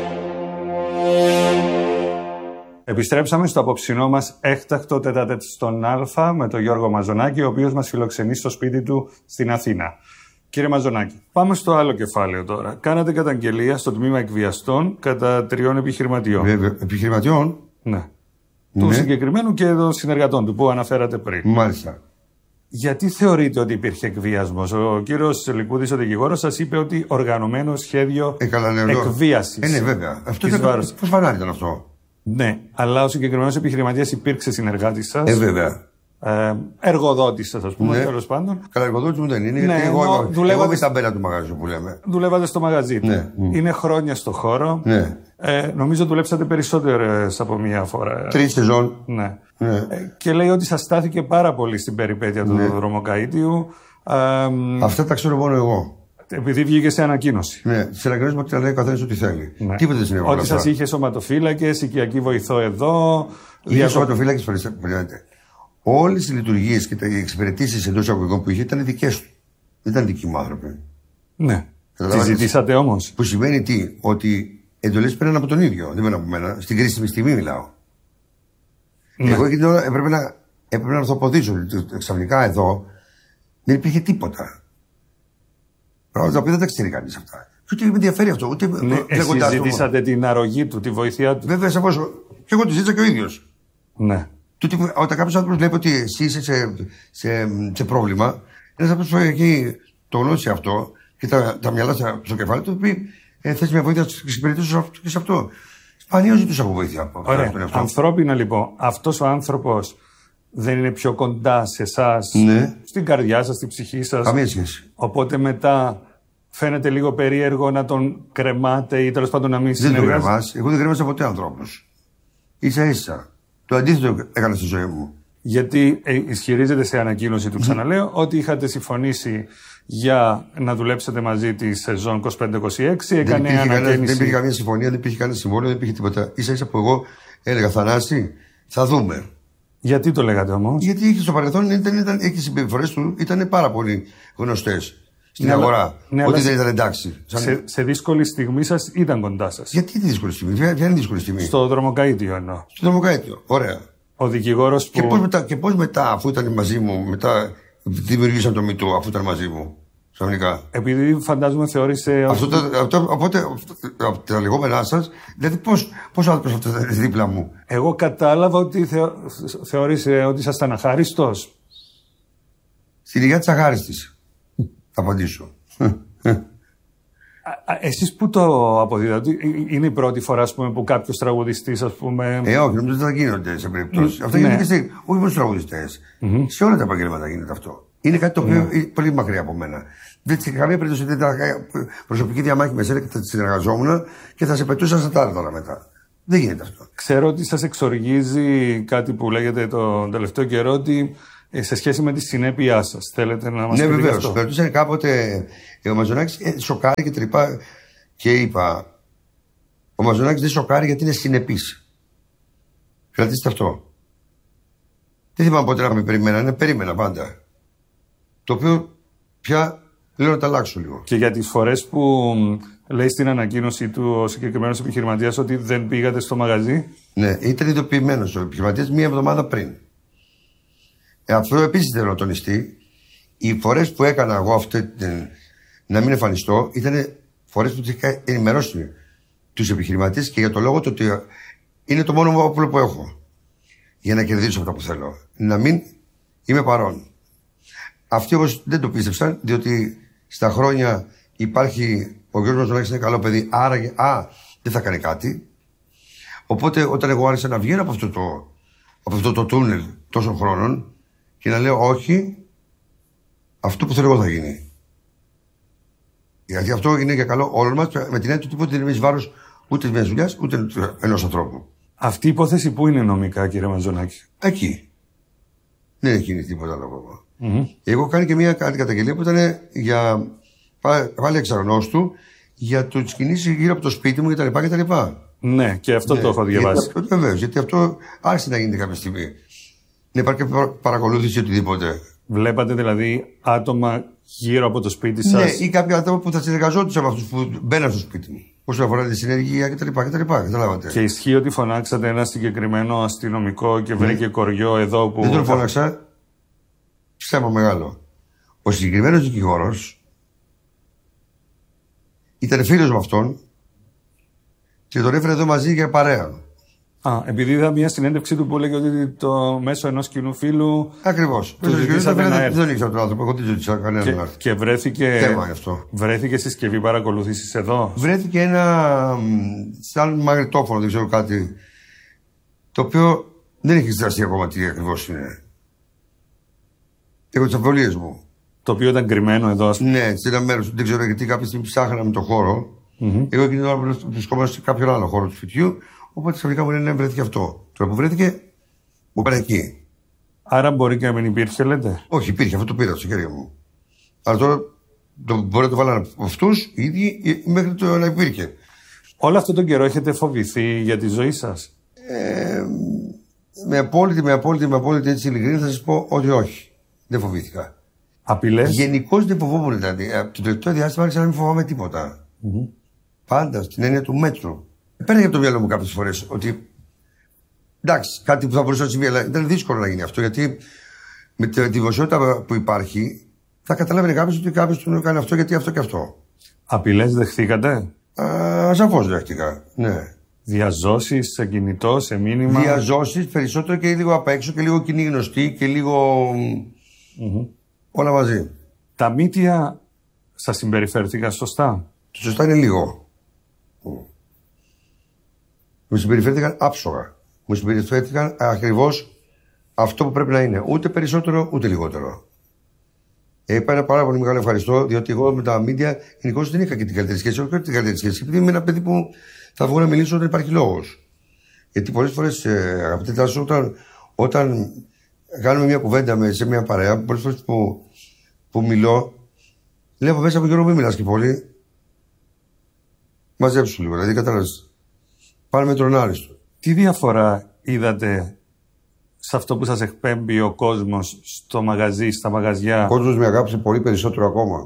Επιστρέψαμε στο απόψινό μας έκτακτο τέταρτε στον Α με τον Γιώργο Μαζονάκη, ο οποίος μας φιλοξενεί στο σπίτι του στην Αθήνα. Κύριε Μαζονάκη, πάμε στο άλλο κεφάλαιο τώρα. Κάνατε καταγγελία στο τμήμα εκβιαστών κατά 3 επιχειρηματιών. Επιχειρηματιών? Ναι. Του συγκεκριμένου και των συνεργατών του που αναφέρατε πριν. Μάλιστα. Γιατί θεωρείτε ότι υπήρχε εκβιασμός? Ο κύριος Λικούδης, ο δικηγόρος, σας είπε ότι οργανωμένο σχέδιο εκβίασης. Ναι, βέβαια. Αυτό πώς φανάρι ήταν αυτό? Ναι, αλλά ο συγκεκριμένος επιχειρηματίας υπήρξε συνεργάτης σας. Βέβαια. Εργοδότης σας, ας πούμε, τέλος πάντων. Καλά, εργοδότης μου δεν είναι. Ναι, γιατί εγώ είμαι στα μπέλα του μαγαζιού που λέμε. Δουλεύατε στο μαγαζί του. Ναι. Είναι χρόνια στο χώρο. Ναι. Νομίζω δουλέψατε περισσότερες από μία φορά. 3 σεζόν. Ναι. Και λέει ότι σας στάθηκε πάρα πολύ στην περιπέτεια του δρομοκαΐτιου. Αυτά τα ξέρω μόνο εγώ. Επειδή βγήκε σε ανακοίνωση. Ναι, σε ανακοίνωση μου λέει ο καθένας ό,τι θέλει. Ναι. Τίποτα δεν συνέβη. Ότι σας είχε σωματοφύλακες, οικιακή βοηθό εδώ. Είχε σωματοφύλακες, περιμένετε. Όλες οι λειτουργίες και οι εξυπηρετήσεις εντός εισαγωγικών που είχε ήταν δικές του. Δεν ήταν δικοί μου άνθρωποι. Ναι. Τις ζητήσατε όμως? Που σημαίνει τι? Ότι εντολές παίρναν από τον ίδιο. Δεν παίρναν από μένα. Στην κρίσιμη στιγμή μιλάω. Ναι. Εγώ εκείνη την ώρα έπρεπε να ορθοποδήσω. Ξαφνικά εδώ δεν υπήρχε τίποτα. Πράγματα τα οποία δεν τα ξέρει κανείς αυτά. Και ούτε με ενδιαφέρει αυτό. Ούτε εσείς ζητήσατε την αρρωγή του, τη βοήθειά του? Βέβαια, σαφώς. Και εγώ τη ζήτησα και ο ίδιος. Ναι. Όταν κάποιος άνθρωπος βλέπει ότι εσύ είσαι σε πρόβλημα, ένας άνθρωπος που έχει το γνώσει αυτό και τα μυαλά στο κεφάλι του, πει θες μια βοήθεια να εξυπηρετήσω και σε αυτό. Σπανίως ζητούσα από βοήθεια. Ωραία. Ανθρώπινα λοιπόν, αυτός ο άνθρωπος δεν είναι πιο κοντά σε εσάς, ναι, στην καρδιά σας, στην ψυχή σας? Καμία σχέση. Οπότε μετά φαίνεται λίγο περίεργο να τον κρεμάτε ή τέλος πάντων να μην συνεργάζεστε? Δεν τον κρεμάς. Εγώ δεν κρέμασα ποτέ ανθρώπους. Ίσα-ίσα. Το αντίθετο έκανα στη ζωή μου. Γιατί ισχυρίζεται σε ανακοίνωση του, ξαναλέω, ότι είχατε συμφωνήσει για να δουλέψετε μαζί τη σεζόν 25-26. Δεν υπήρχε καμία συμφωνία, δεν υπήρχε κανένα συμβόλαιο, δεν υπήρχε τίποτα. Ίσα-ίσα που εγώ έλεγα, Θανάση, θα δούμε. Γιατί το λέγατε όμως? Γιατί στο παρελθόν οι συμπεριφορές του ήταν πάρα πολύ γνωστές στην αγορά. Ναι, ότι δεν ήταν εντάξει. Σε δύσκολη στιγμή σας ήταν κοντά σας. Γιατί τη δύσκολη στιγμή? Ποια είναι η δύσκολη στιγμή? Στο δρομοκαΐτιο εννοώ. Στο δρομοκαΐτιο. Ωραία. Ο δικηγόρος που. Και πώς μετά, αφού ήταν μαζί μου, μετά δημιουργήσαν το μητό, αφού ήταν μαζί μου. Ξαφνικά. Επειδή φαντάζομαι θεώρησε. Οπότε από τα λεγόμενά σας, δηλαδή πώς άνθρωπος αυτό ήταν δίπλα μου? Εγώ κατάλαβα ότι θεώρησε ότι ήσασταν αχάριστος. Στην υγεία της αχάριστης. Θα απαντήσω. Εσείς που το αποδίδατε? Είναι η πρώτη φορά που κάποιος τραγουδιστής, ας πούμε. Όχι, νομίζω ότι θα γίνονται σε περιπτώσεις. Αυτό γίνεται και όχι μόνο στους τραγουδιστές. Σε όλα τα επαγγέλματα γίνεται αυτό. Είναι κάτι το οποίο είναι πολύ μακριά από μένα. Δεν σε καμία περίπτωση δεν ήταν προσωπική διαμάχη με σένα και θα συνεργαζόμουν και θα σε πετούσα στα τάρταρα μετά. Δεν γίνεται αυτό. Ξέρω ότι σας εξοργίζει κάτι που λέγεται τον τελευταίο καιρό, ότι σε σχέση με τη συνέπειά σας. Θέλετε να μας πείτε αυτό? Ναι, βεβαίως. Με ρωτήσανε κάποτε ο Μαζονάκης σοκάρει και τρυπά και είπα, ο Μαζονάκης δεν σοκάρει γιατί είναι συνεπής. Κρατήστε αυτό. Δεν θυμάμαι ποτέ να με περιμένανε, περίμενα πάντα. Το οποίο πια λέω να τα αλλάξω λίγο. Και για τις φορές που λέει στην ανακοίνωση του ο συγκεκριμένος επιχειρηματίας ότι δεν πήγατε στο μαγαζί. Ναι, ήταν ειδοποιημένος ο επιχειρηματίας μία εβδομάδα πριν. Αυτό επίσης θέλω να τονιστεί. Οι φορές που έκανα εγώ να μην εμφανιστώ ήταν φορές που τους είχα ενημερώσει τους επιχειρηματίες και για το λόγο ότι είναι το μόνο όπλο που έχω για να κερδίσω αυτά που θέλω. Να μην είμαι παρόν. Αυτοί όμως δεν το πίστεψαν, διότι στα χρόνια υπάρχει ο Γιώργος Μαζονάκης είναι καλό παιδί, άρα δεν θα κάνει κάτι. Οπότε όταν εγώ άρχισα να βγαίνω από αυτό το τούνελ τόσων χρόνων και να λέω όχι, αυτό που θέλω εγώ θα γίνει. Γιατί αυτό είναι για καλό όλων μας, με την έννοια ότι δεν είναι βάρος ούτε μιας δουλειάς ούτε ενός ανθρώπου. Αυτή η υπόθεση πού είναι νομικά, κύριε Μαζονάκη? Εκεί. Δεν έχει γίνει τίποτα άλλο. Εγώ κάνει και μια καταγγελία που ήταν για πάλι εξαρνώστου για τις κινήσεις γύρω από το σπίτι μου κτλ. Ναι, και αυτό το έχω διαβάσει. Βεβαίως, γιατί αυτό άρχισε να γίνεται κάποια στιγμή. Δεν υπάρχει παρακολούθηση οτιδήποτε. Βλέπατε δηλαδή άτομα γύρω από το σπίτι σας? Ναι, ή κάποια άτομα που θα συνεργαζόντουσαν με αυτούς που μπαίναν στο σπίτι μου. Όσον αφορά τη συνεργεία κτλ. Και ισχύει ότι φωνάξατε ένα συγκεκριμένο αστυνομικό και βρήκε κοριό εδώ που. Δεν τον φώναξα. Ψέμα μεγάλο. Ο συγκεκριμένος δικηγόρος ήταν φίλος με αυτόν και τον έφερε εδώ μαζί για παρέα. Επειδή είδα μια συνέντευξη του που έλεγε ότι το μέσω ενός κοινού φίλου. Ακριβώς. Δεν ήξερα τον άνθρωπο, εγώ δεν ζήτησα κανέναν να έρθει. Και βρέθηκε. Θέμα είναι αυτό. Βρέθηκε συσκευή παρακολούθησης εδώ. Βρέθηκε ένα. Σαν μαγνητόφωνο, δεν ξέρω κάτι. Το οποίο δεν έχει εξεταστεί ακόμα τι ακριβώς είναι. Έχω τις αμφιβολίες μου. Το οποίο ήταν κρυμμένο εδώ, ας πούμε. Ναι, σε ένα μέρος. Δεν ξέρω γιατί κάποια στιγμή ψάχναμε το χώρο. Εγώ εκείνη την ώρα βρισκόμαστε σε κάποιο άλλο χώρο του σπιτιού. Οπότε ξαφνικά μου λένε βρέθηκε αυτό. Τώρα που βρέθηκε, μου πάνε εκεί. Άρα μπορεί και να μην υπήρχε, λέτε? Όχι, υπήρχε, αυτό το πήρα στο χέρι μου. Αλλά τώρα μπορεί να το βάλανε από αυτούς οι ίδιοι μέχρι το να υπήρχε. Όλο αυτό τον καιρό έχετε φοβηθεί για τη ζωή σας? Με απόλυτη έτσι ειλικρίνη θα σας πω ότι όχι. Δεν φοβήθηκα. Απειλές? Γενικώς δεν φοβόμουν δηλαδή. Το τελευταίο διάστημα άρχισα να μην φοβάμαι τίποτα. Πάντα στην έννοια του μέτρου. Παίρνει από το μυαλό μου κάποιες φορές ότι εντάξει, κάτι που θα μπορούσε να συμβεί, αλλά ήταν δύσκολο να γίνει αυτό. Γιατί με τη δημοσιότητα που υπάρχει, θα καταλάβαινε κάποιος ότι κάποιος του κάνει αυτό γιατί αυτό και αυτό. Απειλές δεχθήκατε? Σαφώς δέχτηκα, ναι. Διαζώσεις σε κινητό, σε μήνυμα? Διαζώσεις περισσότερο και λίγο απ' έξω και λίγο κοινή γνωστή και λίγο. Όλα μαζί. Τα μύτια σας συμπεριφέρθηκαν σωστά? Το σωστά είναι λίγο. Μου συμπεριφέρθηκαν άψογα. Μου συμπεριφέρθηκαν ακριβώς αυτό που πρέπει να είναι. Ούτε περισσότερο ούτε λιγότερο. Είπα ένα πάρα πολύ μεγάλο ευχαριστώ, διότι εγώ με τα μίντια γενικώς δεν είχα και την καλύτερη σχέση. Όχι την καλύτερη σχέση, επειδή είμαι ένα παιδί που θα βγω να μιλήσω όταν υπάρχει λόγος. Γιατί πολλές φορές, αγαπητέ Τάσο, όταν κάνουμε μια κουβέντα σε μια παρέα, πολλές φορές που μιλώ, λέω από μέσα από Γιώργο, μην μιλάς και πολύ. Μαζέψου λίγο, δηλαδή κατάλαβες. Πάνε με τον άριστο. Τι διαφορά είδατε σε αυτό που σας εκπέμπει ο κόσμος στο μαγαζί, στα μαγαζιά? Ο κόσμος με αγάπησε πολύ περισσότερο ακόμα.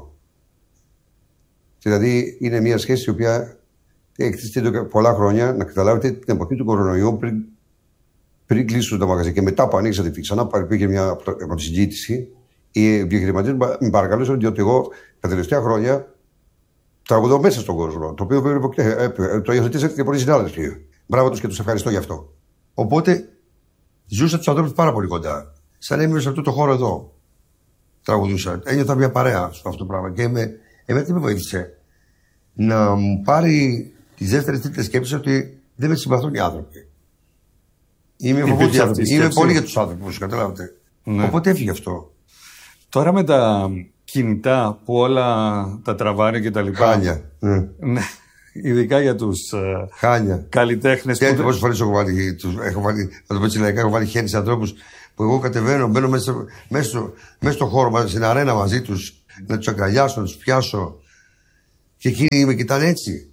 Δηλαδή είναι μια σχέση η οποία έχει εδώ πολλά χρόνια. Να καταλάβετε την εποχή του κορονοϊού πριν κλείσουν τα μαγαζιά και μετά που ανοίξατε ξανά πήγε μια από τη συζήτηση. Οι επιχειρηματίες με παρακαλούσαν διότι εγώ τα τελευταία χρόνια τραγουδώ μέσα στον κόσμο. Το οποίο το υιοθετήσατε και πολλοί συνάδελφοι. Μπράβο τους και τους ευχαριστώ γι' αυτό. Οπότε ζούσα τους ανθρώπους πάρα πολύ κοντά. Σαν έμεινε σε αυτό το χώρο εδώ. Τραγουδούσα. Ένιωθα μια παρέα σε αυτό το πράγμα. Και εμένα τι με βοήθησε? Να μου πάρει τις δεύτερες τρίτες σκέψεις ότι δεν με συμπαθούν οι άνθρωποι. Είμαι πολύ για τους άνθρωπους, καταλάβετε. Ναι. Οπότε έφυγε αυτό. Τώρα με τα κινητά που όλα τα τραβάνε και τα λοιπά. Χάλια. Ναι. Ειδικά για τους καλλιτέχνες. Και πόσες φορές έχω βάλει, να το πω έτσι λαϊκά, έχω βάλει χέρι σε ανθρώπους που εγώ κατεβαίνω, μπαίνω μέσα στο χώρο, στην αρένα μαζί τους, να τους αγκαλιάσω, να τους πιάσω. Και εκείνοι με κοιτάνε έτσι.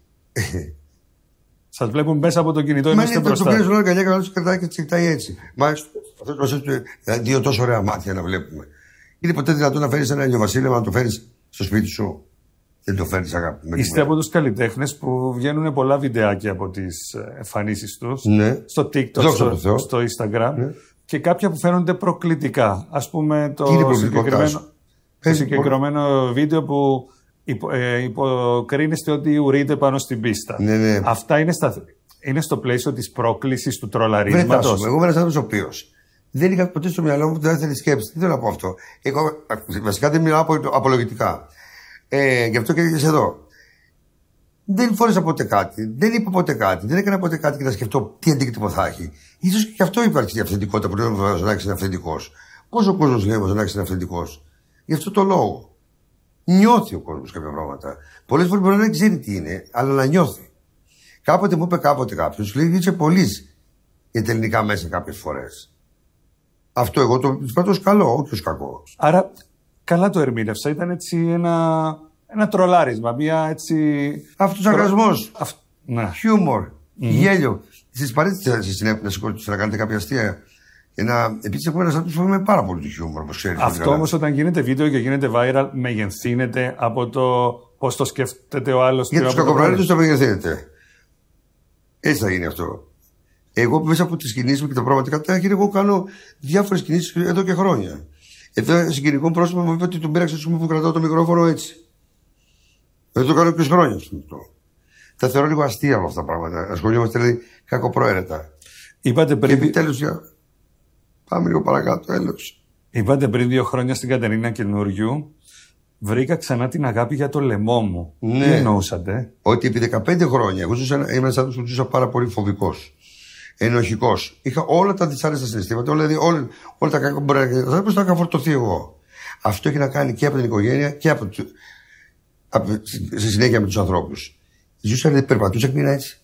Σας βλέπουν μέσα από το κινητό ή είστε μπροστά. Μα είναι το πιάνεις αγκαλιά και να τους κρατάει και τους κοιτάει έτσι. Μα αυτό δύο τόσο ωραία μάτια να βλέπουμε. Είναι ποτέ δυνατόν να φέρεις ένα ηλιοβασίλεμα να το φέρεις στο σπίτι σου? Δεν το φέρνεις, αγάπη. Είστε από τους καλλιτέχνες που βγαίνουν πολλά βιντεάκια από τις εμφανίσεις τους. Ναι. Στο TikTok, στο Instagram. Ναι. Και κάποια που φαίνονται προκλητικά. Ας πούμε το συγκεκριμένο βίντεο που υποκρίνεστε ότι ουρείτε πάνω στην πίστα. Ναι. Αυτά είναι στο πλαίσιο της πρόκλησης του τρολαρίσματος. Εγώ είμαι ένας άνθρωπος ο οποίος δεν είχα ποτέ στο μυαλό μου δεύτερη σκέψη. Τι θέλω να πω αυτό? Βασικά δεν μιλάω απολογητικά. Γι' αυτό και είσαι εδώ. Δεν φόρεσα ποτέ κάτι, δεν είπα ποτέ κάτι, δεν έκανα ποτέ κάτι και να σκεφτώ τι αντίκτυπο θα έχει. Ίσως και αυτό υπάρχει η αυθεντικότητα που λέμε ο Ζωνάκης είναι αυθεντικός. Πώς ο κόσμος λέει ο Ζωνάκης είναι αυθεντικός? Γι' αυτό το λόγο. Νιώθει ο κόσμος κάποια πράγματα. Πολλές φορές μπορεί να δεν ξέρει τι είναι, αλλά να νιώθει. Κάποτε μου είπε κάποιος, λέει είσαι πολύς για τα ελληνικά μέσα κάποιες φορές. Αυτό εγώ το πράττω ως καλό, όχι ως κακό. Άρα, καλά το ερμήνευσα. Ήταν έτσι ένα τρολάρισμα, μια έτσι. Αυτοσαρκασμός. Ναι. Χιούμορ. Γέλιο. Στις παρέτητες να κάνετε κάποια αστεία. Επίσης, έχω ένας άνθρωπος που είμαι πάρα πολύ του χιούμορ, όπως ξέρεις. Αυτό όμως όταν γίνεται βίντεο και γίνεται viral, μεγενθύνεται από το πώς το σκέφτεται ο άλλος. Για τους κακοπραγμάτες το μεγενθύνεται. Έτσι θα γίνει αυτό. Εγώ μέσα από τις κινήσεις μου και τα πραγματικά τάχυρα, εγώ κάνω διάφορες κινήσεις εδώ και χρόνια. Εδώ συγκεκριτικό πρόσωπο μου είπε ότι τον πήραξε που κρατάω το μικρόφωνο έτσι. Δεν το κάνω και χρόνια αυτό. Τα θεωρώ λίγο αστεία όλα αυτά τα πράγματα. Ασχολιόμαστε δηλαδή κακοπροαίρετα. Είπατε πριν. Και τέλος πάμε λίγο παρακάτω, έλεος. Είπατε πριν 2 χρόνια στην Κατερίνα Καινούριου, βρήκα ξανά την αγάπη για το λαιμό μου. Ναι. Τι εννοούσατε? Ότι επί 15 χρόνια εγώ ήμουν ένας άνθρωπος που ζούσα πάρα πολύ φοβικός. Ενοχικός. Είχα όλα τα δυσάρεστα συναισθήματα, όλα τα κακά που μπορεί να τα είχα φορτωθεί εγώ. Αυτό έχει να κάνει και από την οικογένεια και στη συνέχεια με τους ανθρώπους. Ζούσα, δηλαδή, περπατούσα και μείνα έτσι.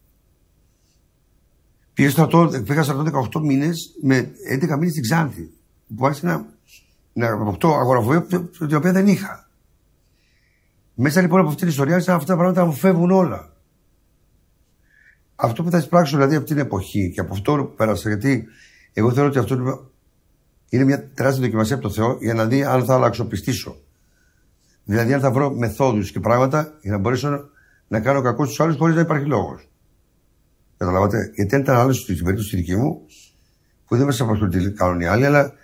Πήγα στρατό 18 μήνες με 11 μήνες στην Ξάνθη. Που άρχισε να αποκτώ αγοραφοβία την οποία δεν είχα. Μέσα λοιπόν από αυτή την ιστορία άρχισαν αυτά τα πράγματα να μου φεύγουν όλα. Αυτό που θα εισπράξω δηλαδή από την εποχή και από αυτό που πέρασα, γιατί εγώ θεωρώ ότι αυτό είναι μια τεράστια δοκιμασία από το Θεό για να δει αν θα αλλαξοπιστήσω. Δηλαδή αν θα βρω μεθόδους και πράγματα για να μπορέσω να κάνω κακό στους άλλους χωρίς να υπάρχει λόγος. Καταλάβατε? Γιατί αν ήταν άλλο στην περίπτωση τη δική μου, που δεν μας απασχολεί τι κάνουν οι άλλοι, αλλά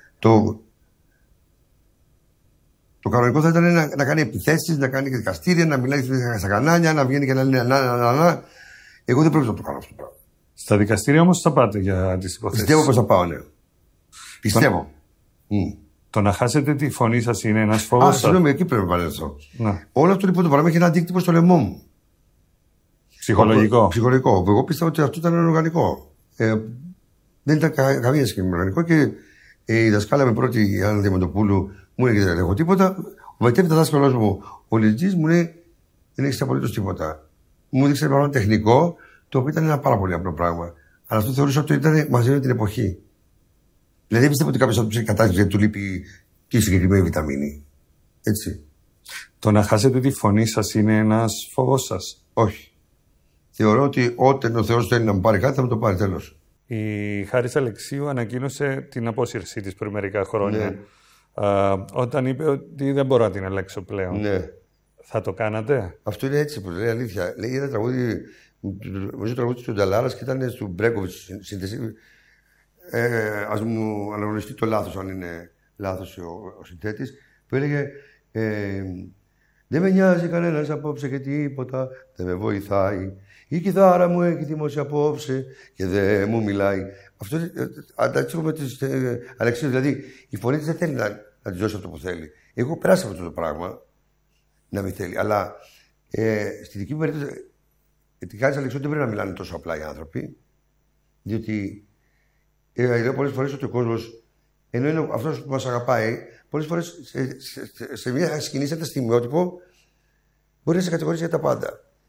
το κανονικό θα ήταν να κάνει επιθέσεις, να κάνει δικαστήρια, να μιλάει στα κανάλια, να βγαίνει και να λέει να. Εγώ δεν πρόκειται να το κάνω αυτό το πράγμα. Στα δικαστήρια όμως θα πάτε για τις υποθέσεις? Πιστεύω πως θα πάω, ναι. Πιστεύω. Το να χάσετε τη φωνή σας είναι ένας φόβος? Συγγνώμη, εκεί πρέπει να παρέλθω. Όλο αυτό λοιπόν το πράγμα έχει ένα αντίκτυπο στο λαιμό μου. Ψυχολογικό. Ψυχολογικό. Εγώ πίστευα ότι αυτό ήταν οργανικό. Δεν ήταν καμία σχέση με οργανικό και η δασκάλα με πρώτη, η Άννα Διαμαντοπούλου, μου έλεγε δεν έχω τίποτα. Ο μετέπειτα δάσκαλός μου, ο Λιτζής, μου λέει δεν έχεις απολύτως τίποτα. Μου δείξε ένα πράγμα τεχνικό, το οποίο ήταν ένα πάρα πολύ απλό πράγμα. Αλλά αυτό θεωρούσα ότι ήταν μαζί με την εποχή. Δηλαδή δεν πιστεύω ότι κάποιος θα του ψάξει κατάσταση γιατί του λείπει τη συγκεκριμένη βιταμίνη. Έτσι. Το να χάσετε τη φωνή σας είναι ένας φόβος σας? Όχι. Θεωρώ ότι όταν ο Θεός θέλει να μου πάρει κάτι θα μου το πάρει, τέλος. Η Χάρις Αλεξίου ανακοίνωσε την απόσυρσή της πριν μερικά χρόνια. Ναι. Όταν είπε ότι δεν μπορώ να την αλλάξω πλέον. Ναι. Θα το κάνατε? Αυτό είναι έτσι που λέει αλήθεια. Λέει ένα τραγούδι, νομίζω τραγούδι του Νταλάρας και ήταν του Μπρέκοβιτς σύνθεση. Ας μου αναγνωριστεί το λάθος, αν είναι λάθος ο συνθέτης, που έλεγε δεν με νοιάζει κανένας απόψε και τίποτα δεν με βοηθάει. Η κιθάρα μου έχει θυμώσει απόψε και δεν μου μιλάει. Αυτό αντάξω με τις Αλεξίου. Δηλαδή η φωνή της δεν θέλει να της δώσει αυτό που θέλει. Εγώ πέρασα από αυτό το πράγμα να μην θέλει. Αλλά στη δική μου περίπτωση, τη Χάρις Αλεξίου δεν πρέπει να μιλάνε τόσο απλά οι άνθρωποι. Διότι λέω πολλές φορές ότι ο κόσμος, ενώ είναι αυτός που μας αγαπάει, πολλές φορές σε μια σκηνή, σε ένα στιγμιότυπο, μπορεί να σε κατηγορήσει για τα πάντα.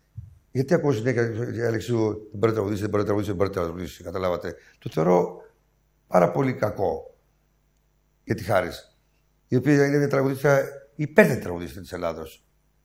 Γιατί ακούω συνέχεια Αλεξίου, δεν μπορεί να τραγουδήσει, δεν μπορεί να τραγουδήσει, δεν μπορεί να τραγουδήσει. Καταλάβατε. Το θεωρώ πάρα πολύ κακό για τη Χάρις, η οποία είναι μια τραγουδίστρια, υπέρτατη τραγουδίστρια της Ελλάδος.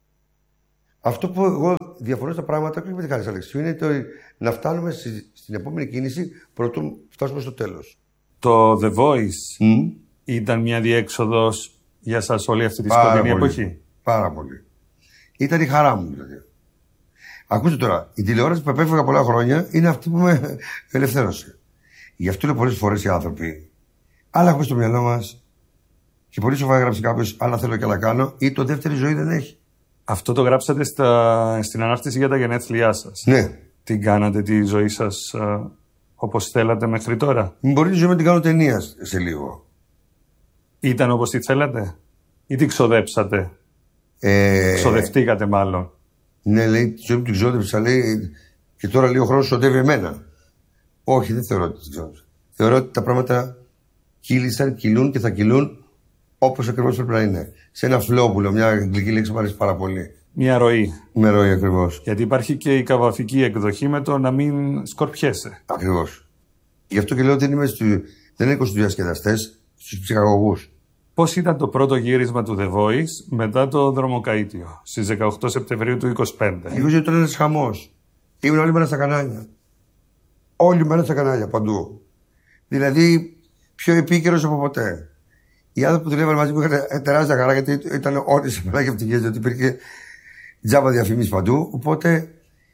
Αυτό που εγώ διαφωνώ στα πράγματα, όχι με τη Χάρις Αλεξίου, είναι το να φτάνουμε στην επόμενη κίνηση πρωτού φτάσουμε στο τέλος. Το The Voice ήταν μια διέξοδος για σας όλη αυτή τη σκοτεινή εποχή. Πάρα πολύ. Ήταν η χαρά μου δηλαδή. Ακούστε τώρα, η τηλεόραση που επέφυγα πολλά χρόνια είναι αυτή που με ελευθέρωσε. Γι' αυτό είναι πολλές φορές οι άνθρωποι. Άλλα έχουμε στο μυαλό μας και πολύ σοβαρά γράψει κάποιος, άλλα θέλω και άλλα κάνω, ή το δεύτερη ζωή δεν έχει. Αυτό το γράψατε στην ανάρτηση για τα γενέθλιά σας. Ναι. Την κάνατε τη ζωή σας όπως θέλατε μέχρι τώρα? Μπορεί τη ζωή να την κάνω ταινία σε λίγο. Ήταν όπως τη θέλατε ή την ξοδέψατε? Ξοδευτήκατε μάλλον. Ναι, λέει, τη ζωή μου την ξόδεψα, λέει, και τώρα λέει ο χρόνος ξοδεύει εμένα. Όχι, δεν θεωρώ ότι την ξόδεψα. Θεωρώ ότι τα πράγματα κύλησαν, κυλούν και θα κυλούν όπως ακριβώς πρέπει να είναι. Σε ένα flow που λέω, μια αγγλική λέξη μου αρέσει πάρα πολύ. Μια ροή. Μια ροή ακριβώς. Γιατί υπάρχει και η καβαφική εκδοχή με το να μην σκορπιέσαι. Ακριβώς. Γι' αυτό και λέω ότι δεν έχω στους διασκεδαστές, στους ψυχαγωγούς. Πώς ήταν το πρώτο γύρισμα του The Voice μετά το δρομοκαΐτιο, στις 18 Σεπτεμβρίου του 2025? Εγώ ήταν ένας χαμός. Ήμουν όλη μέρα στα κανάλια. Όλη μέρα στα κανάλια, παντού. Δηλαδή, πιο επίκαιρος από ποτέ. Οι άνθρωποι που δουλεύαν μαζί μου είχαν τεράστια χαρά, γιατί ήταν όρις απλά και ευτυχίες, γιατί υπήρχε τζάμπα διαφήμιση παντού. Οπότε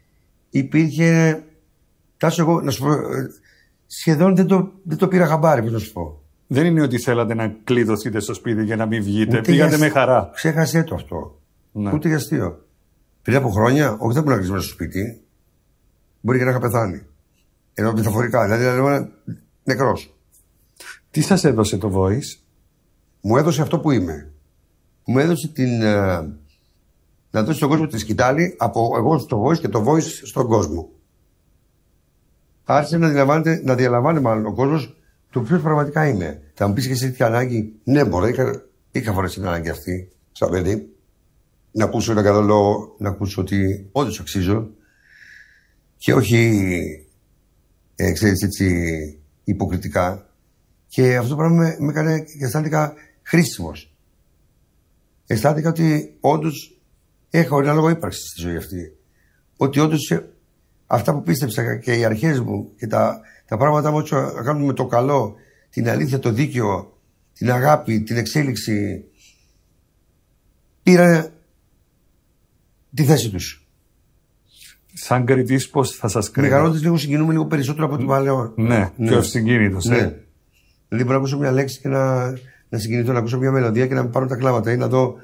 υπήρχε. Τάσο, εγώ να σου πω, σχεδόν δεν το πήρα χαμπάρι, πώς να σου πω. Δεν είναι ότι θέλατε να κλειδωθείτε στο σπίτι για να μην βγείτε. Πήγατε με χαρά. Ξέχασέ το αυτό. Ναι. Ούτε για αστείο. Πριν από χρόνια, όχι, δεν μπορούσα να κλείσω στο σπίτι. Μπορεί και να είχα πεθάνει. Ενώ μεταφορικά. Δηλαδή, νεκρός. Τι σας έδωσε το Voice? Μου έδωσε αυτό που είμαι. Μου έδωσε να δώσει στον κόσμο τη σκητάλη από εγώ στο Voice και το Voice στον κόσμο. Άρχισε να διαλαμβάνει μάλλον ο κόσμος το ποιο πραγματικά είναι. Θα μου πει και εσύ τι ανάγκη? Ναι, μπορεί, είχα φορέσει την ανάγκη αυτή, σαν παιδί. Να ακούσω ένα καλό λόγο, να ακούσω ότι όντως αξίζω. Και όχι, ξέρεις, έτσι, υποκριτικά. Και αυτό το πράγμα με έκανε και αισθάνθηκα χρήσιμος. Αισθάνθηκα ότι όντως έχω ένα λόγο ύπαρξης στη ζωή αυτή. Ότι όντως αυτά που πίστεψα και οι αρχές μου και τα πράγματα μου να κάνουν με το καλό, την αλήθεια, το δίκαιο, την αγάπη, την εξέλιξη, πήραν τη θέση τους. Σαν κριτής πώς θα σας κρίνω? Μεγαλώντας λίγο συγκινούμε λίγο περισσότερο από το παλαιό. Ναι, πιο συγκίνητος. Ναι. Δηλαδή μπορώ να ακούσω μια λέξη και να συγκινηθώ, να ακούσω μια μελωδία και να με πάρουν τα κλάματα ή να δω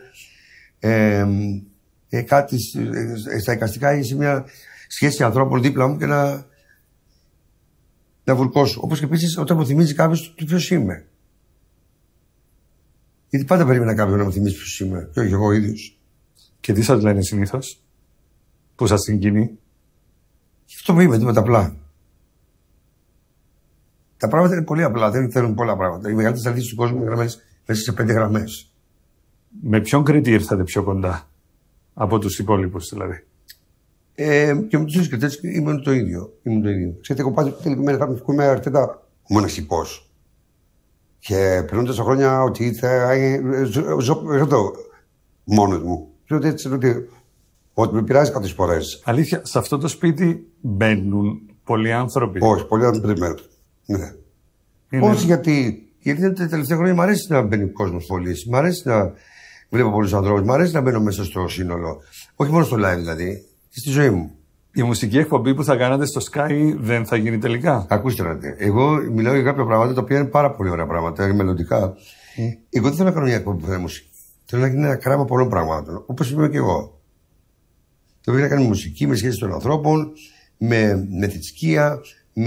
κάτι στα εικαστικά ή σε μια σχέση ανθρώπων δίπλα μου και να βουρκώσω. Όπως και επίσης όταν μου θυμίζει κάποιος το ποιος είμαι. Γιατί πάντα περίμενα κάποιον να μου θυμίζει ποιος είμαι, και όχι εγώ ίδιος. Και τι σας λένε συνήθως που σας συγκινεί? Αυτό που είμαι, τίποτα απλά. Τα πράγματα είναι πολύ απλά, δεν θέλουν πολλά πράγματα. Οι μεγαλύτερες αλήθειες του κόσμου είναι γραμμένες μέσα σε 5 γραμμές. Με ποιον κρίτη ήρθατε πιο κοντά από τους υπόλοιπους δηλαδή? Και με τους ίδιους κριτές ήμουν το ίδιο. Ξέρετε, εγώ πάντα είμαι αρκετά μοναχικός. Και περνώντας τα χρόνια ότι ζω εδώ μόνος μου. Ξέρω ότι με πειράζει κάποιες φορές. Αλήθεια, σε αυτό το σπίτι μπαίνουν πολλοί άνθρωποι? Όχι, πολλοί άνθρωποι δεν μπαίνουν. Ναι. Όχι, γιατί τα τελευταία χρόνια μου αρέσει να μπαίνει ο κόσμος πολύ. Μ' αρέσει να βλέπω πολλούς ανθρώπους. Μ' αρέσει να μπαίνω μέσα στο σύνολο. Όχι μόνο στο live δηλαδή, και στη ζωή μου. Η μουσική εκπομπή που θα κάνατε στο Sky δεν θα γίνει τελικά? Ακούστε να δείτε. Εγώ μιλάω για κάποια πράγματα τα οποία είναι πάρα πολύ ωραία πράγματα, μελλοντικά. Εγώ δεν θέλω να κάνω μια εκπομπή που θα είναι μουσική. Θέλω να γίνει ένα κράμα πολλών πραγμάτων. Όπως είμαι και εγώ. Το οποίο να κάνει μουσική με σχέση των ανθρώπων, με θρησκεία,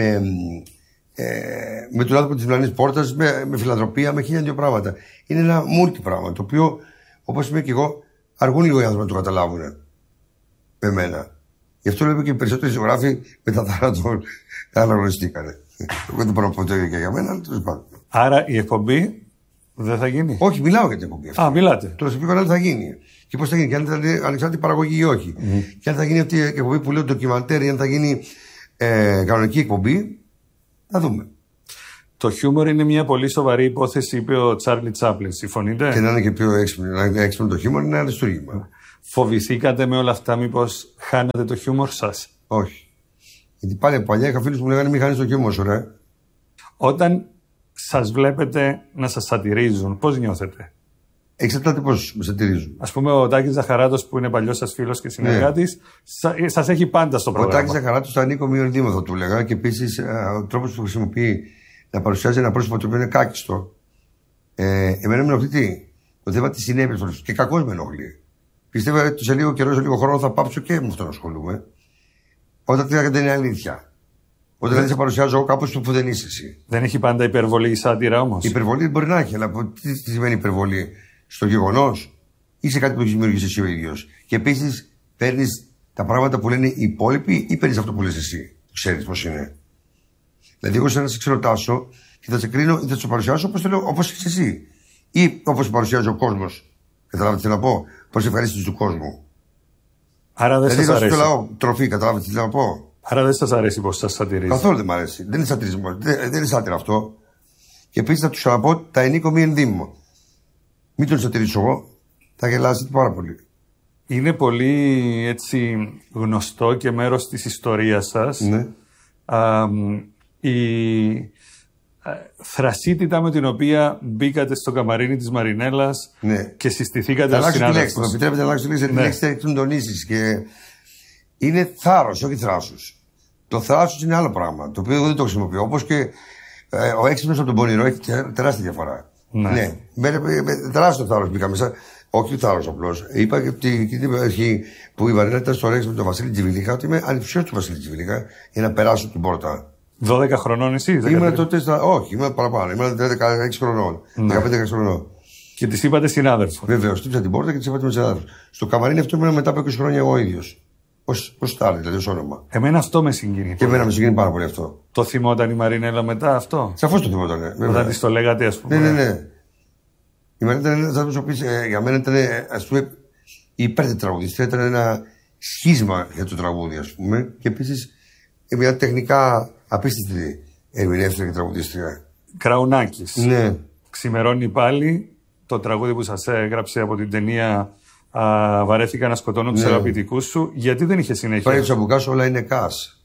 με τον άνθρωπο της διπλανής πόρτας, με φιλανθρωπία, με 1002 πράγματα. Είναι ένα multi πράγμα, το οποίο, όπως είμαι και εγώ, αργούν λίγο οι άνθρωποι να το καταλάβουν με μένα. Γι' αυτό λέω και οι περισσότεροι ζωγράφοι με τα θάνατο αναγνωριστήκανε. Εγώ δεν μπορώ να πω το ίδιο και για μένα, αλλά τέλος πάντων. Άρα η εκπομπή Δεν θα γίνει. Όχι, μιλάω για την εκπομπή αυτή. Α, μιλάτε. Το προσωπικό κανάλι θα γίνει. Και πώς θα γίνει, και αν θα είναι ανεξάρτητη παραγωγή ή όχι. Και αν θα γίνει αυτή η εκπομπή που λέω ντοκιμαντέρ, ή αν θα γίνει κανονική εκπομπή, θα δούμε. Το χιούμορ είναι μια πολύ σοβαρή υπόθεση, είπε ο Τσάρλι Τσάπλιν. Συμφωνείτε? Και να είναι και πιο έξυπνο το χιούμορ, είναι ένα αριστούργημα. Φοβηθήκατε με όλα αυτά, μήπως χάνατε το χιούμορ σας? Όχι. Γιατί πάλι από παλιά είχα φίλους που μου λέγανε μην χάνεις το χιούμορ σου, ρε. Όταν σας βλέπετε να σας σατυρίζουν, πώς νιώθετε? Εξαρτάται πώς με σατυρίζουν. Ας πούμε, ο Τάκης Ζαχαράτος, που είναι παλιός σας φίλος και συνεργάτης, σας έχει πάντα στο πρόγραμμα. Ο Τάκης Ζαχαράτος θα ανήκω μείον δήμο, θα του έλεγα, και επίσης ο τρόπος που χρησιμοποιεί να παρουσιάζει ένα πρόσωπο το οποίο είναι κάκιστο. Εμένα με ενοχλεί τι? Το θέμα τη συνέπεια και κακώς με ενοχλεί. Πιστεύω ότι σε λίγο καιρό, σε λίγο χρόνο θα πάψω και με αυτό να ασχολούμαι. Όταν δεν είναι αλήθεια. Όταν δηλαδή σε παρουσιάζω εγώ κάπως που δεν είσαι εσύ. Δεν έχει πάντα υπερβολή η σάτυρα όμως? Η υπερβολή μπορεί να έχει, αλλά τι σημαίνει υπερβολή? Στο γεγονός ή σε κάτι που έχει δημιουργήσει εσύ ο ίδιος? Και επίσης παίρνεις τα πράγματα που λένε οι υπόλοιποι ή παίρνεις αυτό που λες εσύ? Ξέρεις πώς είναι. Δηλαδή, εγώ σαν να σε ξεροτάσω και θα σε κρίνω ή θα σε παρουσιάσω όπως είσαι εσύ. Ή όπως παρουσιάζει ο κόσμος. Καταλάβετε τι να πω? Προς ευχαρίστηση του κόσμου. Άρα δεν σας αρέσει. Δηλαδή, στο λαό τροφή, καταλάβετε τι να πω? Άρα δεν σας αρέσει πως σας σατυρίζει? Καθόλου δεν μ' αρέσει. Δεν είναι σατυρισμό. Δεν είναι σάτυρα αυτό. Και επίσης θα του ξαναπώ, τα ενίκο μη ενδύμω. Μην τον σατυρίσω εγώ, θα γελάσετε πάρα πολύ. Είναι πολύ έτσι γνωστό και μέρος της ιστορίας σας. Ναι. Η θρασίτητα με την οποία μπήκατε στο καμαρίνι της Μαρινέλας, ναι, και συστηθήκατε ως συνάδελφος. Θα επιτρέπετε να αλλάξω τη λέξη, γιατί τη λέξη τονίσεις. Και είναι θάρρος, όχι θράσος. Το θράσος είναι άλλο πράγμα, το οποίο εγώ δεν το χρησιμοποιώ. Όπως και ο έξυπνος από τον πονηρό έχει τεράστια διαφορά. Ναι. Τεράστιο θάρρος μπήκα μέσα. Όχι θάρρος απλώς. Είπα και ότι την αρχή που η Μαρινέλα ήταν στο Ρέξ με τον Βασίλη Τζιβιλίχα, ότι είμαι ανυψιός του Βασίλη Τζιβιλίχα για να περάσω την πόρτα. 12 χρονών εσείς? Ήμουν τότε όχι, ήμουν παραπάνω. Ήμουν 16 χρονών. 15 χρονών. Και τη είπατε συνάδελφο? Βεβαίως, χτύπησα την πόρτα και τη είπα ότι είμαι συνάδελφο. Στο καμαρίνι αυτό ήμουν μετά από 20 χρόνια εγώ ίδιος. Ως τάρι, δηλαδή ως όνομα. Εμένα αυτό με συγκινεί. Και εμένα με συγκινεί πάρα πολύ αυτό. Το θυμόταν η Μαρινέλα μετά αυτό? Σαφώς το θυμόταν. Όταν τη το λέγατε, ας πούμε? Ναι. Η Μαρινέλα ήταν ένας άνθρωπος ο οποίος για μένα ήταν, ας πούμε, η υπέρτετραγουδίστρια, ήταν ένα σχίσμα για το τραγούδι, ας πούμε. Και επίσης μια τεχνικά απίστευτη ερμηνεύτρια και τραγουδίστρια. Κραουνάκης. Ναι. Ξημερώνει πάλι, το τραγούδι που σας έγραψε από την ταινία «Βαρέθηκα να σκοτώνω τους αγαπητικούς σου». Γιατί δεν είχε συνέχεια? Πάει του Αμπουκάς, όλα είναι κας.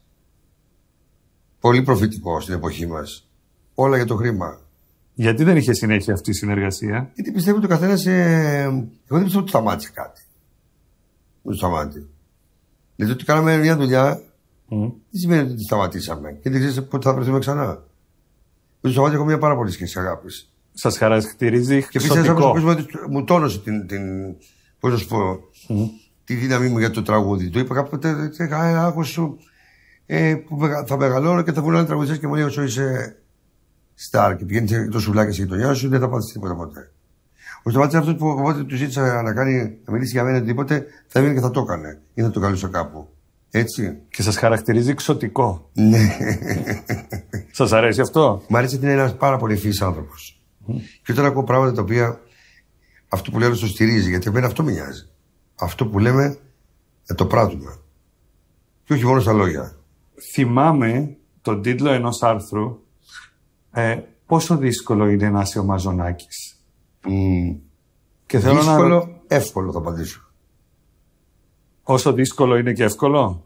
Πολύ προφητικό στην εποχή μας. Όλα για το χρήμα. Γιατί δεν είχε συνέχεια αυτή η συνεργασία? Γιατί πιστεύω ότι ο καθένας. Εγώ δεν πιστεύω ότι σταμάτησε κάτι. Δεν σταμάτησε. Δηλαδή ότι κάναμε μια δουλειά. Δεν σημαίνει ότι τη σταματήσαμε. Και δεν ξέρεις πότε θα βρεθούμε ξανά. Με το σταμάτησε έχω μια πάρα πολύ σχέση αγάπης. Σας χαρακτηρίζει και επίσης ένας άνθρωπος που μου τόνωσε πώς να σου πω, τη δύναμή μου για το τραγούδι. Του είπα κάποτε, άκουσα σου, που θα μεγαλώνω και θα βγουν άλλοι τραγουδιστές και μου λέει όσο είσαι στάρ και πηγαίνεις το σουβλάκι στη γειτονιά σου, δεν θα πάθεις τίποτα ποτέ. Ο Σταμάτης είναι αυτός που όποτε του ζήτησα να μιλήσει για μένα οτιδήποτε, θα έβγαινε και θα το έκανε ή θα το καλούσε κάπου. Έτσι. Και σας χαρακτηρίζει εξωτικό. Ναι. Σας αρέσει αυτό? Μ' αρέσει ότι είναι ένας πάρα πολύ ευφυής άνθρωπος. Και όταν ακούω πράγματα τα οποία αυτό που λέω το στηρίζει, γιατί εμένα αυτό με νοιάζει. Αυτό που λέμε το πράττουμε. Και όχι μόνο στα λόγια. Θυμάμαι τον τίτλο ενός άρθρου, πόσο δύσκολο είναι να είσαι ο Μαζονάκης. Και θέλω δύσκολο, εύκολο θα απαντήσω. Όσο δύσκολο είναι και εύκολο.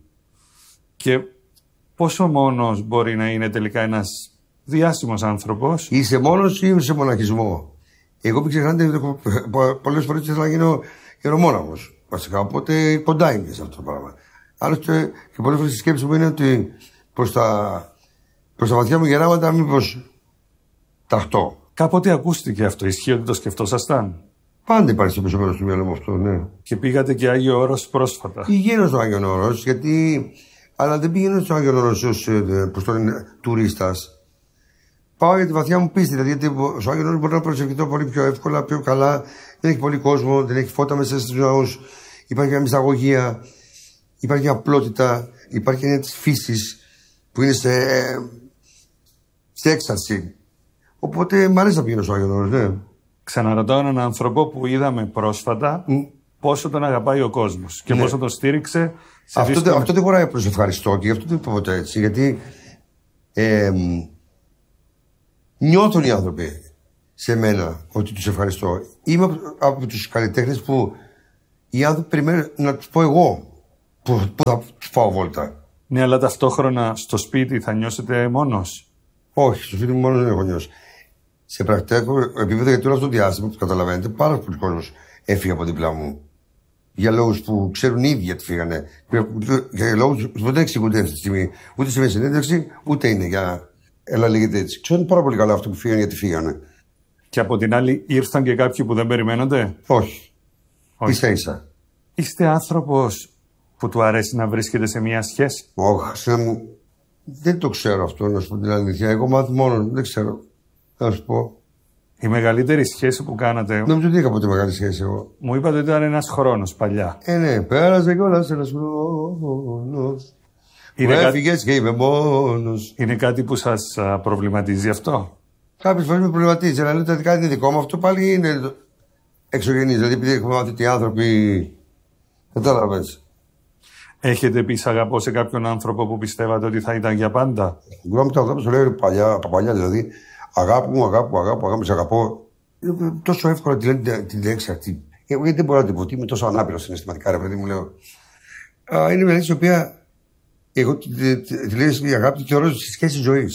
Και πόσο μόνος μπορεί να είναι τελικά ένας διάσημος άνθρωπος? Είσαι μόνος ή είσαι μοναχισμό? Εγώ μην ξεχνάτε, πολλές φορές ήθελα να γίνω ιερομόναχος. Βασικά, οπότε κοντά είμαι σε αυτό το πράγμα. Άλλωστε, και πολλές φορές η σκέψη μου είναι ότι προς τα βαθιά μου γεράματα, μήπως ταχτώ. Κάποτε ακούστηκε αυτό, ισχύει ότι το σκεφτόσασταν? Πάντα υπάρχει στο πίσω μέρος του μυαλού μου αυτό, ναι. Και πήγατε και Άγιο Όρος πρόσφατα? Πηγαίνω στο Άγιο Όρος, γιατί. Αλλά δεν πηγαίνω στο Άγιο Όρος ως τουρίστας. Πάω για τη βαθιά μου πίστη. Δηλαδή, γιατί στο Άγιο Όρος μπορώ να προσευχηθώ πολύ πιο εύκολα, πιο καλά. Δεν έχει πολύ κόσμο, δεν έχει φώτα μέσα στους ναούς. Υπάρχει μια μυσταγωγία, υπάρχει μια απλότητα, υπάρχει μια της φύσης που είναι σε έξαρση. Οπότε μ' αρέσει να πηγαίνω στο Άγιο Όρος, ναι. Ξαναρωτάω έναν άνθρωπο που είδαμε πρόσφατα πόσο τον αγαπάει ο κόσμος και πόσο τον στήριξε. Αυτό δεν χωράει προς ευχαριστώ και γι' αυτό το είπα ποτέ έτσι. Γιατί νιώθουν οι άνθρωποι σε μένα ότι τους ευχαριστώ. Είμαι από τους καλλιτέχνες που οι άνθρωποι περιμένουν να τους πω εγώ που θα τους πάω βόλτα. Ναι, αλλά ταυτόχρονα στο σπίτι θα νιώσετε μόνος. Όχι, στο σπίτι μου μόνος δεν έχω νιώσει. Σε πρακτικό επίπεδο, γιατί όλο αυτό το διάστημα που καταλαβαίνετε, πάρα πολλοί κόσμος έφυγε από δίπλα μου. Για λόγους που ξέρουν οι ίδιοι γιατί φύγανε. Για λόγους που δεν εξηγούνται αυτή τη στιγμή. Ούτε σε μια συνέντευξη, ούτε είναι για. Έλα, λέγεται έτσι. Ξέρουν πάρα πολύ καλά αυτό που φύγανε γιατί φύγανε. Και από την άλλη, ήρθαν και κάποιοι που δεν περιμένονται. Όχι. Ίσα-ίσα. Είστε άνθρωπος που του αρέσει να βρίσκεται σε μια σχέση. Όχι, μου. Δεν το ξέρω αυτό, να σου πω την αλήθεια. Εγώ μάθω μόνο, δεν ξέρω. Να σου πω. Η μεγαλύτερη σχέση που κάνατε. Νομίζω ότι είχα ποτέ μεγάλη σχέση εγώ. Μου είπατε ότι ήταν ένας χρόνος παλιά. Ναι, πέρασε κιόλας ένας χρόνος. Μου έφυγες και είμαι μόνος. Είναι κάτι που σας προβληματίζει αυτό? Κάποιες φορές με προβληματίζει, αλλά λέω ότι κάτι είναι δικό μου. Αυτό πάλι είναι εξωγενής. Δηλαδή, επειδή έχουμε μάθει ότι οι άνθρωποι. Κατάλαβες. Έχετε πει αγαπώ σε κάποιον άνθρωπο που πιστεύατε ότι θα ήταν για πάντα? Γουρά μου τα αγάπη, το λέω από παλιά δηλαδή. Αγάπη μου, αγάπη, σε αγαπώ. Τόσο εύκολα τη λένε την λέξη αυτή. Εγώ γιατί δεν μπορώ να την πω, είμαι τόσο ανάπηρο συναισθηματικά, ρε παιδί μου, λέω. Είναι μια λέξη η οποία. Εγώ τη λέω η αγάπη τη θεωρώ στη σχέση ζωή.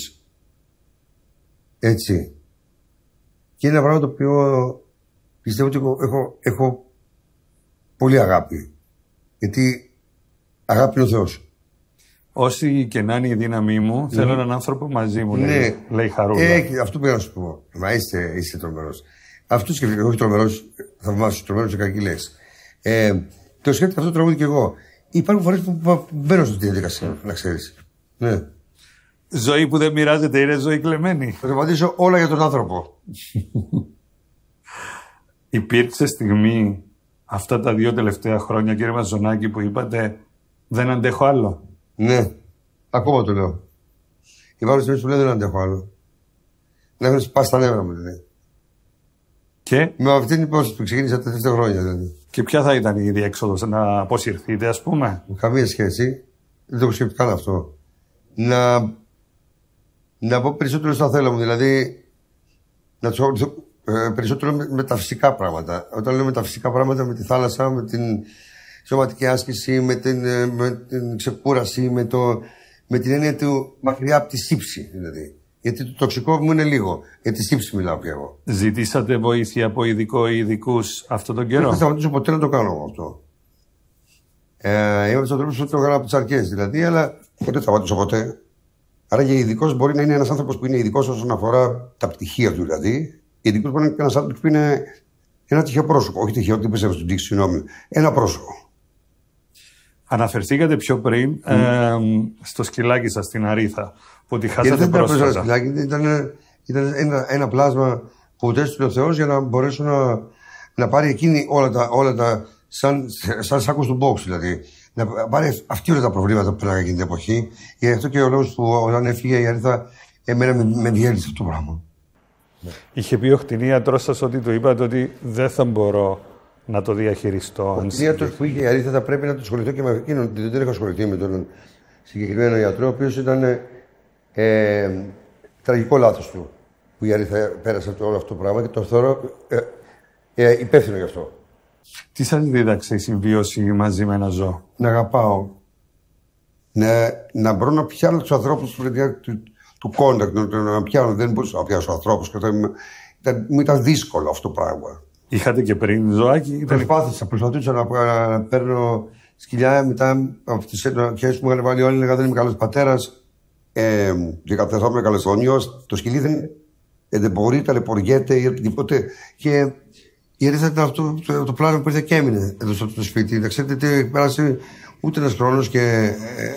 Έτσι. Και είναι ένα πράγμα το οποίο πιστεύω ότι έχω πολύ αγάπη. Γιατί αγάπη είναι ο Θεός. Όσοι και να είναι η δύναμή μου, θέλω έναν άνθρωπο μαζί μου, λέει Χαρούλα. Αυτό πήγα να σου πω. Μα είστε τρομερός. Αυτό σκέφτηκα, όχι τρομερός, θαυμάσου, τρομερός και κακή λέξη. Το σκέφτηκα αυτό το τραγούδι κι εγώ. Υπάρχουν φορές που μπαίνω στη διαδικασία, να ξέρεις. Ναι. Ζωή που δεν μοιράζεται είναι ζωή κλεμμένη. Θα το απαντήσω όλα για τον άνθρωπο. Υπήρξε στιγμή αυτά τα 2 τελευταία χρόνια, κύριε Μαζονάκη, που είπατε δεν αντέχω άλλο? Ναι, ακόμα το λέω. Υπάρχουν στιγμές που λέω δεν αντέχω άλλο. Να έχουν σπάσει τα νεύρα μου δηλαδή. Και με αυτή την υπόθεση που ξεκίνησα τα τελευταία χρόνια δηλαδή. Και ποια θα ήταν η διέξοδος, να αποσυρθείτε, ας πούμε? Καμία σχέση. Δεν το σκέφτηκα καν αυτό. Να πω περισσότερο στα θέλω μου, δηλαδή να του περισσότερο με τα φυσικά πράγματα. Όταν λέω με τα φυσικά πράγματα, με τη θάλασσα, με την σωματική άσκηση, με την ξεκούραση, με την έννοια του μακριά από τη σύψη δηλαδή. Γιατί το τοξικό μου είναι λίγο. Για τη σύψη μιλάω πια εγώ. Ζητήσατε βοήθεια από ειδικό ή ειδικούς αυτόν τον καιρό? Δεν θα σταματήσω ποτέ να το κάνω αυτό. Είμαι στον τρόπο που το έκανα από τις αρχές δηλαδή, αλλά ποτέ θα σταματήσω ποτέ. Άρα και ειδικός μπορεί να είναι ένας άνθρωπος που είναι ειδικός όσον αφορά τα πτυχία του δηλαδή. Ειδικός μπορεί να είναι ένας άνθρωπος που είναι ένα τυχαίο πρόσωπο. Όχι τυχαίο, δεν πιστεύω στην τύχη, συγγνώμη. Ένα πρόσωπο. Αναφερθήκατε πιο πριν στο σκυλάκι σας στην Αρήθα, που τη χάσατε πρόσφατα. Δεν σκυλάκι, ήταν ένα πλάσμα που ούτέστηκε ο Θεός για να μπορέσω να πάρει εκείνη όλα τα σαν σάκος του box δηλαδή. Να πάρει αυτή όλα τα προβλήματα που πέραγα εκείνη την εποχή. Γι' αυτό και ο λόγος που όταν έφυγε η Αρήθα, εμένα με διέλυσε αυτό το πράγμα. Είχε πει ο χτινίατρος σας ότι του είπατε ότι δεν θα μπορώ να το διαχειριστώ? Ο χτινίατρος που είχε η Αρήθα θα πρέπει να το ασχοληθώ και με εκείνον. Δεν έχω ασχοληθεί με τον συγκεκριμένο ιατρό, ο οποίος ήταν τραγικό λάθος του. Που η Αρήθα πέρασε όλο αυτό το πράγμα και το θεωρώ υπεύθυνο γι' αυτό. Τι σας δίδαξε η συμβίωση μαζί με ένα ζώο? Να αγαπάω. Να μπορώ να πιάνω τους ανθρώπους του contact, να πιάνω. Δεν μπορούσα να πιάσω ανθρώπους. Μου ήταν δύσκολο αυτό το πράγμα. Είχατε και πριν ζωάκι? Προσπαθούσα να παίρνω σκυλιά μετά από τις αρχές που μου είχαν βάλει όλοι. Έλεγα δεν είμαι καλός πατέρας. Και καθόμουν καλεσθόνιος. Το σκυλί δεν μπορεί, ταλαιπωριέται ή οτιδήποτε. Και η Αρήθα ήταν αυτό το πλάνο που ήρθε και έμεινε εδώ στο σπίτι. Δεν ξέρετε τι πέρασε ούτε ένας χρόνος και.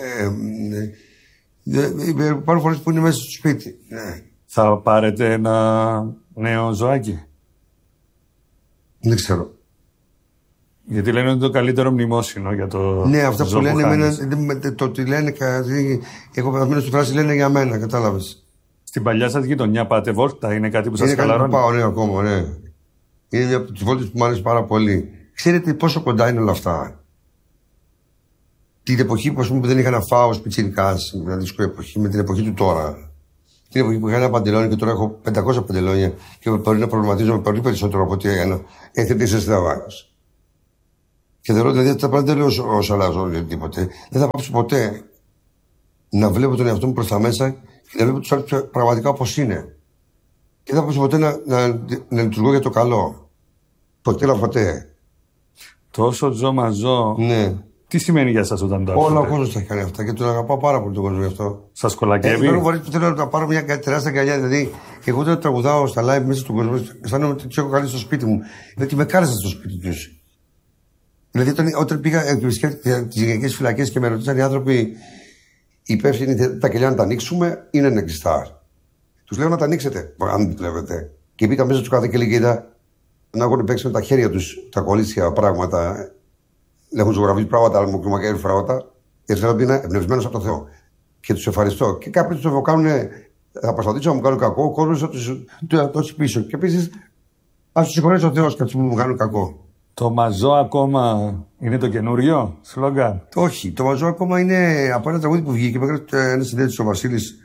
Υπάρχουν φορές που είναι μέσα στο σπίτι. Θα πάρετε ένα νέο ζωάκι? Δεν ξέρω. Γιατί λένε ότι είναι το καλύτερο μνημόσυνο για το. Ναι, αυτά που λένε. Το ότι λένε. Εγώ παραδείγματος στη φράση λένε για μένα, κατάλαβες. Στην παλιά σας γειτονιά πάτε βόλτα, είναι κάτι που σας χαλαρώνει? Είναι κάτι που πάω, ναι, ακόμα, ναι. Είναι μια από τις βόλτες που μου αρέσει πάρα πολύ. Ξέρετε πόσο κοντά είναι όλα αυτά? Την εποχή που δεν είχα να φάω ως πιτσιρικάς, μια δύσκολη εποχή, με την εποχή του τώρα. Την εποχή που είχα ένα παντελόνι και τώρα έχω 500 παντελόνια και μπορεί να προβληματίζομαι πολύ περισσότερο από ό,τι έκανα. Έχετε εσείς βάρος. Και θεωρώ δηλαδή τα πράγματα δεν λέω ως αλλάζω τίποτε. Δεν θα πάψω ποτέ να βλέπω τον εαυτό μου προς τα μέσα και να βλέπω τους άλλους πραγματικά όπως είναι. Και δεν θα πάψω ποτέ να λειτουργώ για το καλό. Ποτέ. Τόσο Τζο μαζό. Ναι. Τι σημαίνει για σας όταν το ακούτε? Όλο ο κόσμος τα έχει κάνει αυτά και τον αγαπάω πάρα πολύ τον κόσμο γι' αυτό. Σας κολακεύει? Θέλω να πάρω μια τεράστια αγκαλιά. Δηλαδή, εγώ δεν τραγουδάω στα live μέσα στον κόσμο. Αισθάνομαι ότι του έχω καλέσει στο σπίτι μου. Γιατί με κάλεσαν στο σπίτι του. Δηλαδή, όταν πήγα τι γυναικείες φυλακές και με ρωτήσαν οι άνθρωποι υπεύθυνοι τα κελιά να τα ανοίξουμε, είναι νεκριστά. Του λέω να τα ανοίξετε, αν βλέπετε. Και μπήκα μέσα του κάθε και λέγεται να έχουν παίξει με τα χέρια του τα κολλήσια πράγματα. Έχουν ζωγραφίσει πράγματα, μου κλιμακέρι πράγματα. Και θέλω ότι είναι εμπνευσμένο από τον Θεό. Και του ευχαριστώ. Και κάποιοι του κάνουν, θα προσπαθήσω να μου κάνουν κακό, ο κόσμο θα του δώσει πίσω. Και επίση, α του συγχωρέσει ο Θεό και αυτού που μου κάνουν κακό. Το μαζό ακόμα είναι το καινούριο σλόγγαν? Όχι. Το μαζό ακόμα είναι από ένα τραγούδι που βγήκε. Με έκανε ένα συνέντευξη ο Βασίλης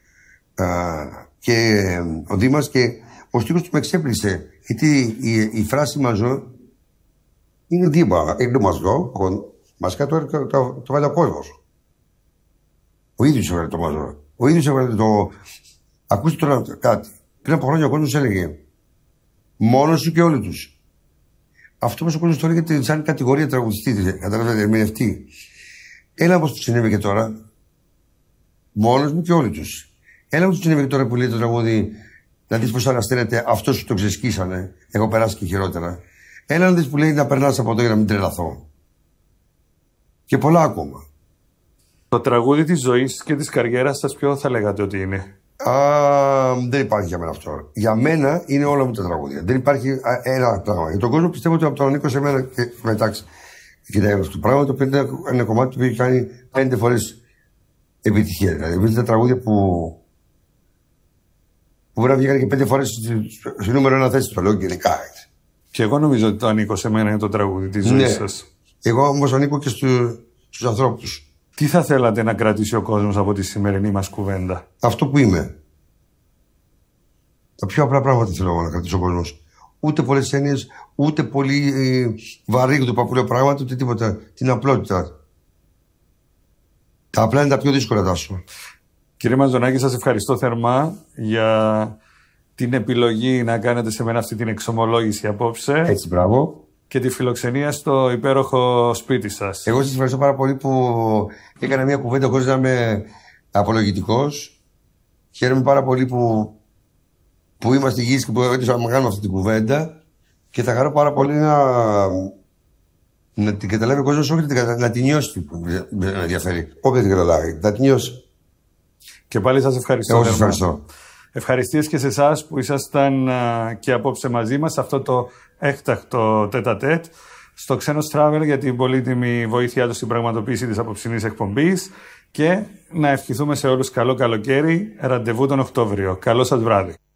και ο Δήμας και ο στίχος του με εξέπλησε. Γιατί η φράση μαζό είναι δίπλα. Είναι το μαζό, μασικά το βάλει ο κόσμος. Ο ίδιος έβαλε το μαζό. Ο ίδιος έβαλε το. Ακούστε τώρα κάτι. Πριν από χρόνια ο κόσμος έλεγε μόνος σου και όλοι τους. Αυτό που ο κόσμος το έλεγε σαν κατηγορία τραγουδιστή, καταλαβαίνετε, ερμηνευτή. Έλα όπως του συνέβη και τώρα. Μόνος μου και όλοι τους. Έλα όπως του συνέβη και τώρα που λέει το τραγούδι, να δεις πώς ανασταίνεται αυτός που το ξεσκίσανε. Έχω περάσει και χειρότερα. Έλα να δεις που λέει να περνάς από εδώ για να μην τρελαθώ. Και πολλά ακόμα. Το τραγούδι της ζωής και της καριέρας σας ποιο θα λέγατε ότι είναι? Δεν υπάρχει για μένα αυτό. Για μένα είναι όλα μου τα τραγούδια. Δεν υπάρχει ένα πράγμα. Για τον κόσμο πιστεύω ότι από τον ανήκω σε μένα και μεταξύ. Κοιτάξτε, αυτό το πράγμα το οποίο είναι ένα κομμάτι που έχει κάνει 5 φορές επιτυχία. Δηλαδή, βρίσκεται τα τραγούδια που μπορεί να βγήκαν και 5 φορές στο νούμερο 1 θέση. Το λέω γενικά. Και εγώ νομίζω ότι το ανήκω σε μένα είναι το τραγούδι της ζωής σας. Εγώ όμως ανήκω και στους ανθρώπους. Τι θα θέλατε να κρατήσει ο κόσμος από τη σημερινή μας κουβέντα? Αυτό που είμαι. Τα πιο απλά πράγματα θέλω να κρατήσει ο κόσμος. Ούτε πολλές έννοιες, ούτε πολύ βαρύγδουπα που λέω πράγματα, ούτε τίποτα. Την απλότητα. Τα απλά είναι τα πιο δύσκολα, Τάσο. Κύριε Μαζονάκη, σας ευχαριστώ θερμά για την επιλογή να κάνετε σε μένα αυτή την εξομολόγηση απόψε. Έτσι, μπράβο. Και τη φιλοξενία στο υπέροχο σπίτι σας. Εγώ σας ευχαριστώ πάρα πολύ που έκανα μια κουβέντα χωρίς να είμαι απολογητικός. Χαίρομαι πάρα πολύ που είμαστε υγιείς και που έτυχα να κάνουμε αυτή την κουβέντα. Και θα χαρώ πάρα πολύ να την καταλάβει ο κόσμος, όχι να την νιώσει που με ενδιαφέρει. Όποτε την καταλάβει, να την νιώσει. Και πάλι σας ευχαριστώ. Εγώ σας ευχαριστώ. Ευχαριστίες και σε εσάς που ήσασταν και απόψε μαζί μας σε αυτό το έκτακτο τέτα-τέτ στο Ξένος Travel για την πολύτιμη βοήθειά του στην πραγματοποίηση της απόψινής εκπομπής και να ευχηθούμε σε όλους καλό καλοκαίρι, ραντεβού τον Οκτώβριο. Καλό σας βράδυ.